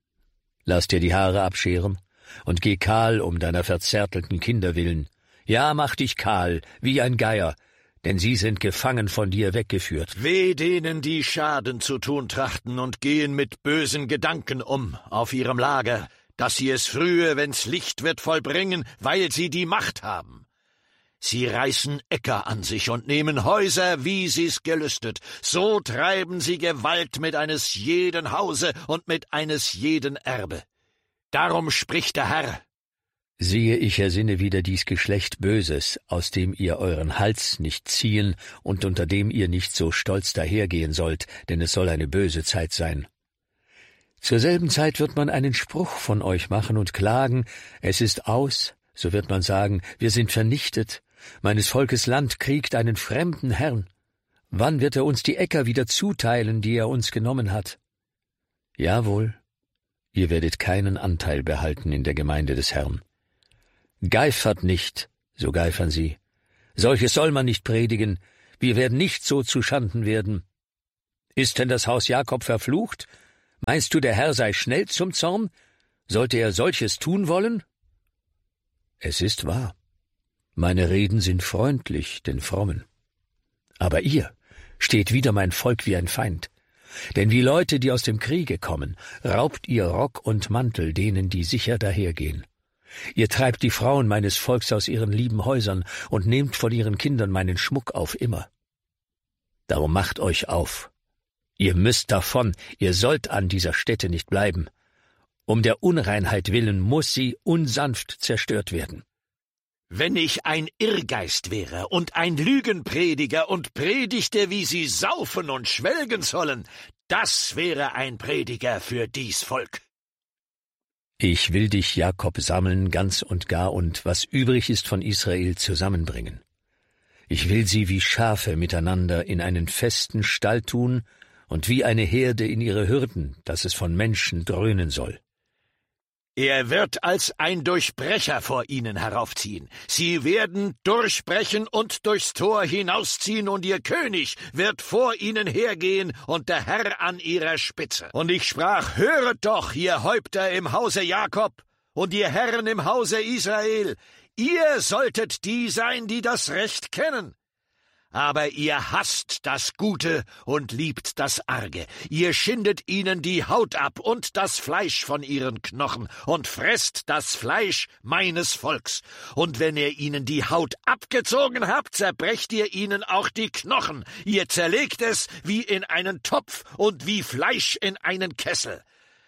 Lass dir die Haare abscheren und geh kahl um deiner verzärtelten Kinder willen. Ja, mach dich kahl, wie ein Geier, denn sie sind gefangen von dir weggeführt. Weh denen, die Schaden zu tun trachten und gehen mit bösen Gedanken auf ihrem Lager, dass sie es frühe, wenn's Licht wird, vollbringen, weil sie die Macht haben. Sie reißen Äcker an sich und nehmen Häuser, wie sie's gelüstet. So treiben sie Gewalt mit eines jeden Hause und mit eines jeden Erbe. Darum spricht der Herr: Siehe, ich ersinne wieder dies Geschlecht Böses, aus dem ihr euren Hals nicht ziehen und unter dem ihr nicht so stolz dahergehen sollt, denn es soll eine böse Zeit sein. Zur selben Zeit wird man einen Spruch von euch machen und klagen, es ist aus, so wird man sagen, wir sind vernichtet, Meines Volkes Land kriegt einen fremden Herrn. Wann wird er uns die Äcker wieder zuteilen, die er uns genommen hat? Jawohl, ihr werdet keinen Anteil behalten in der Gemeinde des Herrn. Geifert nicht, so geifern sie. Solches soll man nicht predigen, wir werden nicht so zuschanden werden. Ist denn das Haus Jakob verflucht? Meinst du, der Herr sei schnell zum Zorn? Sollte er solches tun wollen? Es ist wahr. Meine Reden sind freundlich den Frommen. Aber ihr steht wider mein Volk wie ein Feind. Denn wie Leute, die aus dem Kriege kommen, raubt ihr Rock und Mantel denen, die sicher dahergehen. Ihr treibt die Frauen meines Volks aus ihren lieben Häusern und nehmt von ihren Kindern meinen Schmuck auf immer. Darum macht euch auf. Ihr müsst davon, ihr sollt an dieser Stätte nicht bleiben. Um der Unreinheit willen muß sie unsanft zerstört werden. Wenn ich ein Irrgeist wäre und ein Lügenprediger und predigte, wie sie saufen und schwelgen sollen, das wäre ein Prediger für dies Volk. Ich will dich, Jakob, sammeln ganz und gar und was übrig ist von Israel zusammenbringen. Ich will sie wie Schafe miteinander in einen festen Stall tun und wie eine Herde in ihre Hürden, dass es von Menschen dröhnen soll. Er wird als ein Durchbrecher vor ihnen heraufziehen. Sie werden durchbrechen und durchs Tor hinausziehen, und ihr König wird vor ihnen hergehen und der Herr an ihrer Spitze. Und ich sprach, höret doch, ihr Häupter im Hause Jakob und ihr Herren im Hause Israel, ihr solltet die sein, die das Recht kennen. Aber ihr hasst das Gute und liebt das Arge. Ihr schindet ihnen die Haut ab und das Fleisch von ihren Knochen und fresst das Fleisch meines Volks. Und wenn ihr ihnen die Haut abgezogen habt, zerbrecht ihr ihnen auch die Knochen. Ihr zerlegt es wie in einen Topf und wie Fleisch in einen Kessel.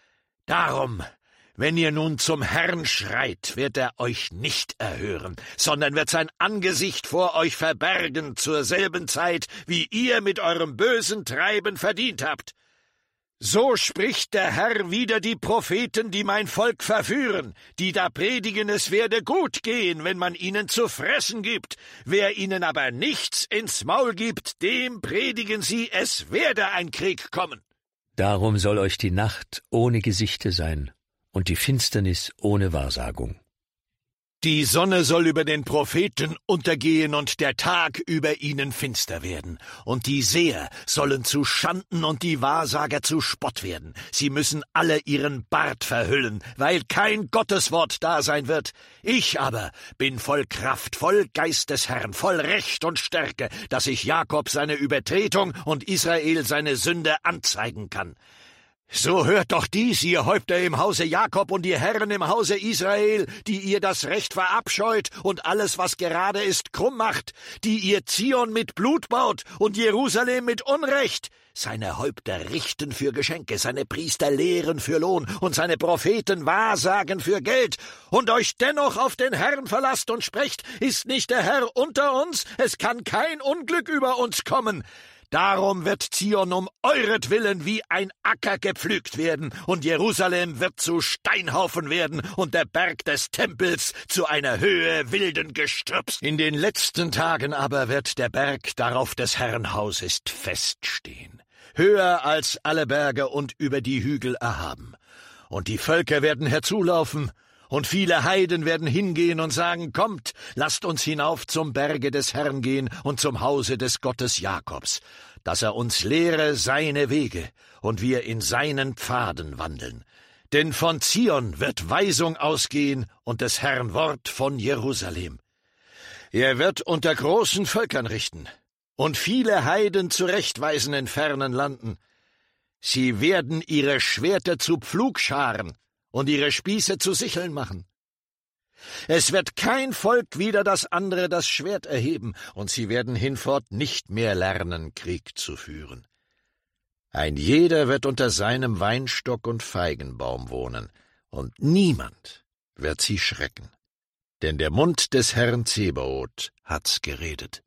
Darum, wenn ihr nun zum Herrn schreit, wird er euch nicht erhören, sondern wird sein Angesicht vor euch verbergen zur selben Zeit, wie ihr mit eurem bösen Treiben verdient habt. So spricht der Herr wider die Propheten, die mein Volk verführen, die da predigen, es werde gut gehen, wenn man ihnen zu fressen gibt. Wer ihnen aber nichts ins Maul gibt, dem predigen sie, es werde ein Krieg kommen. Darum soll euch die Nacht ohne Gesichte sein und die Finsternis ohne Wahrsagung. Die Sonne soll über den Propheten untergehen und der Tag über ihnen finster werden. Und die Seher sollen zu Schanden und die Wahrsager zu Spott werden. Sie müssen alle ihren Bart verhüllen, weil kein Gotteswort da sein wird. Ich aber bin voll Kraft, voll Geist des Herrn, voll Recht und Stärke, dass ich Jakob seine Übertretung und Israel seine Sünde anzeigen kann. So hört doch dies, ihr Häupter im Hause Jakob und ihr Herren im Hause Israel, die ihr das Recht verabscheut und alles, was gerade ist, krumm macht, die ihr Zion mit Blut baut und Jerusalem mit Unrecht. Seine Häupter richten für Geschenke, seine Priester lehren für Lohn und seine Propheten wahrsagen für Geld. Und euch dennoch auf den Herrn verlasst und sprecht, ist nicht der Herr unter uns? Es kann kein Unglück über uns kommen. Darum wird Zion um euretwillen wie ein Acker gepflügt werden, und Jerusalem wird zu Steinhaufen werden, und der Berg des Tempels zu einer Höhe wilden Gestrüpps. In den letzten Tagen aber wird der Berg, darauf des Herrn Haus ist, feststehen, höher als alle Berge und über die Hügel erhaben. Und die Völker werden herzulaufen, und viele Heiden werden hingehen und sagen, kommt, lasst uns hinauf zum Berge des Herrn gehen und zum Hause des Gottes Jakobs, dass er uns lehre seine Wege und wir in seinen Pfaden wandeln. Denn von Zion wird Weisung ausgehen und des Herrn Wort von Jerusalem. Er wird unter großen Völkern richten und viele Heiden zurechtweisen in fernen Landen. Sie werden ihre Schwerter zu Pflugscharen und ihre Spieße zu Sicheln machen. Es wird kein Volk wider das andere das Schwert erheben, und sie werden hinfort nicht mehr lernen, Krieg zu führen. Ein jeder wird unter seinem Weinstock und Feigenbaum wohnen, und niemand wird sie schrecken. Denn der Mund des Herrn Zebaoth hat's geredet.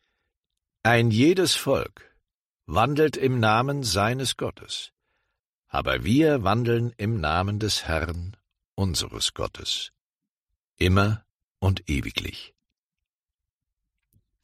Ein jedes Volk wandelt im Namen seines Gottes, aber wir wandeln im Namen des Herrn, unseres Gottes, immer und ewiglich.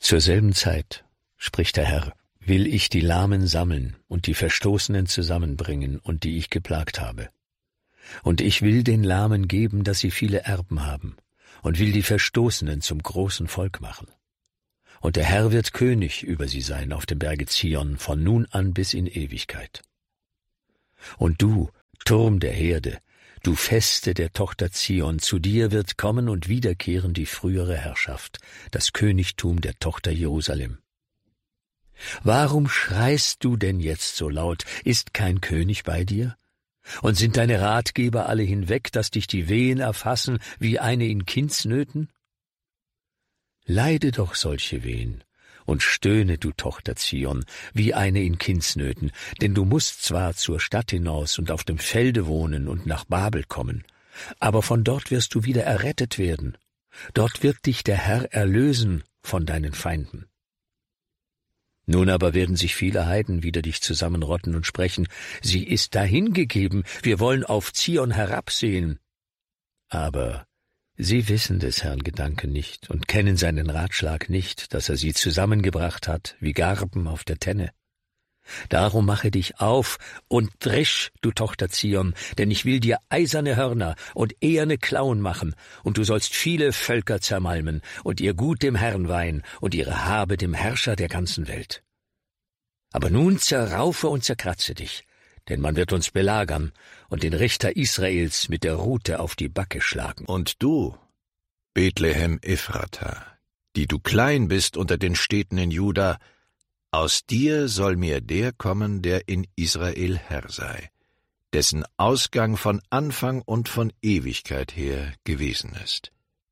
Zur selben Zeit, spricht der Herr, will ich die Lahmen sammeln und die Verstoßenen zusammenbringen und die ich geplagt habe. Und ich will den Lahmen geben, dass sie viele Erben haben, und will die Verstoßenen zum großen Volk machen. Und der Herr wird König über sie sein auf dem Berge Zion von nun an bis in Ewigkeit. Und du, Turm der Herde, du Feste der Tochter Zion, zu dir wird kommen und wiederkehren die frühere Herrschaft, das Königtum der Tochter Jerusalem. Warum schreist du denn jetzt so laut? Ist kein König bei dir? Und sind deine Ratgeber alle hinweg, dass dich die Wehen erfassen wie eine in Kindsnöten? Leide doch solche Wehen und stöhne, du Tochter Zion, wie eine in Kindsnöten, denn du musst zwar zur Stadt hinaus und auf dem Felde wohnen und nach Babel kommen, aber von dort wirst du wieder errettet werden. Dort wird dich der Herr erlösen von deinen Feinden. Nun aber werden sich viele Heiden wider dich zusammenrotten und sprechen, sie ist dahingegeben, wir wollen auf Zion herabsehen. Aber sie wissen des Herrn Gedanken nicht und kennen seinen Ratschlag nicht, dass er sie zusammengebracht hat, wie Garben auf der Tenne. Darum mache dich auf und drisch, du Tochter Zion, denn ich will dir eiserne Hörner und eherne Klauen machen, und du sollst viele Völker zermalmen und ihr Gut dem Herrn weihen und ihre Habe dem Herrscher der ganzen Welt. Aber nun zerraufe und zerkratze dich, denn man wird uns belagern und den Richter Israels mit der Rute auf die Backe schlagen. Und du, Bethlehem Ephrata, die du klein bist unter den Städten in Juda, aus dir soll mir der kommen, der in Israel Herr sei, dessen Ausgang von Anfang und von Ewigkeit her gewesen ist.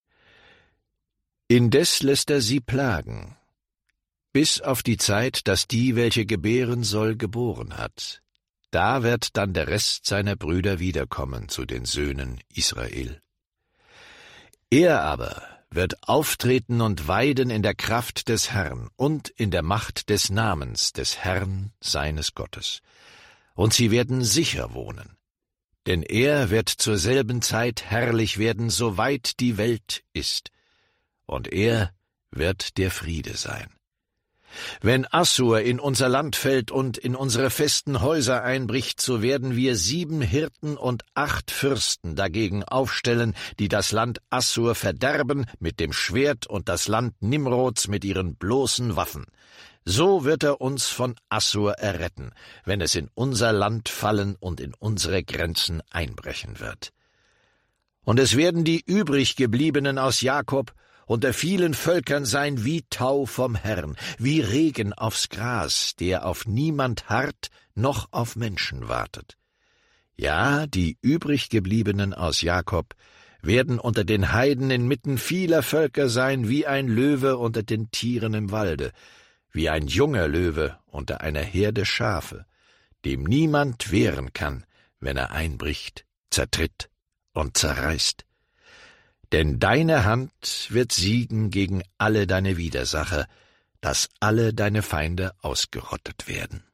Indes lässt er sie plagen, bis auf die Zeit, dass die, welche gebären soll, geboren hat. Da wird dann der Rest seiner Brüder wiederkommen zu den Söhnen Israel. Er aber wird auftreten und weiden in der Kraft des Herrn und in der Macht des Namens des Herrn seines Gottes. Und sie werden sicher wohnen, denn er wird zur selben Zeit herrlich werden, soweit die Welt ist, und er wird der Friede sein. Wenn Assur in unser Land fällt und in unsere festen Häuser einbricht, so werden wir 7 Hirten und 8 Fürsten dagegen aufstellen, die das Land Assur verderben mit dem Schwert und das Land Nimrods mit ihren bloßen Waffen. So wird er uns von Assur erretten, wenn es in unser Land fallen und in unsere Grenzen einbrechen wird. Und es werden die übriggebliebenen aus Jakob unter vielen Völkern sein wie Tau vom Herrn, wie Regen aufs Gras, der auf niemand harrt, noch auf Menschen wartet. Ja, die übriggebliebenen aus Jakob werden unter den Heiden inmitten vieler Völker sein wie ein Löwe unter den Tieren im Walde, wie ein junger Löwe unter einer Herde Schafe, dem niemand wehren kann, wenn er einbricht, zertritt und zerreißt. Denn deine Hand wird siegen gegen alle deine Widersacher, dass alle deine Feinde ausgerottet werden.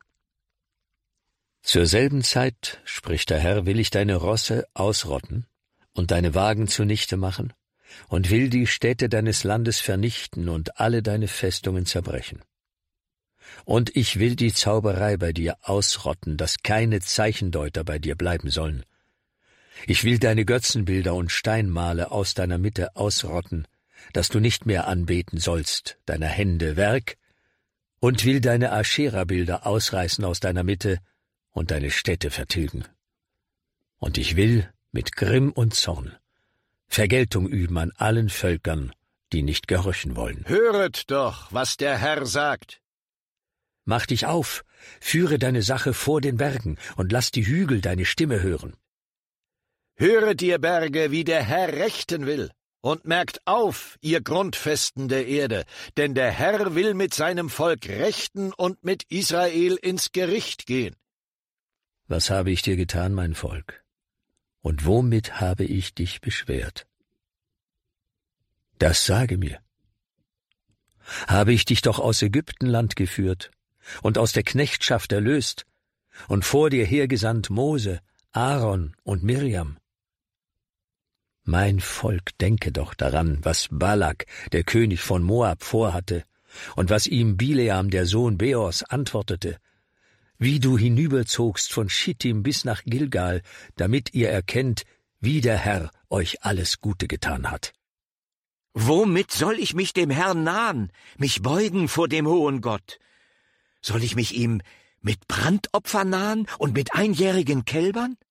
Zur selben Zeit, spricht der Herr, will ich deine Rosse ausrotten und deine Wagen zunichte machen und will die Städte deines Landes vernichten und alle deine Festungen zerbrechen. Und ich will die Zauberei bei dir ausrotten, dass keine Zeichendeuter bei dir bleiben sollen. Ich will deine Götzenbilder und Steinmale aus deiner Mitte ausrotten, dass du nicht mehr anbeten sollst, deiner Hände Werk, und will deine Aschera-Bilder ausreißen aus deiner Mitte und deine Städte vertilgen. Und ich will mit Grimm und Zorn Vergeltung üben an allen Völkern, die nicht gehorchen wollen. Höret doch, was der Herr sagt. Mach dich auf, führe deine Sache vor den Bergen und lass die Hügel deine Stimme hören. Höret, ihr Berge, wie der Herr rechten will, und merkt auf, ihr Grundfesten der Erde, denn der Herr will mit seinem Volk rechten und mit Israel ins Gericht gehen. Was habe ich dir getan, mein Volk? Und womit habe ich dich beschwert? Das sage mir. Habe ich dich doch aus Ägyptenland geführt und aus der Knechtschaft erlöst und vor dir hergesandt Mose, Aaron und Mirjam? Mein Volk, denke doch daran, was Balak, der König von Moab, vorhatte, und was ihm Bileam, der Sohn Beors, antwortete, wie du hinüberzogst von Schittim bis nach Gilgal, damit ihr erkennt, wie der Herr euch alles Gute getan hat. Womit soll ich mich dem Herrn nahen, mich beugen vor dem hohen Gott? Soll ich mich ihm mit Brandopfern nahen und mit einjährigen Kälbern?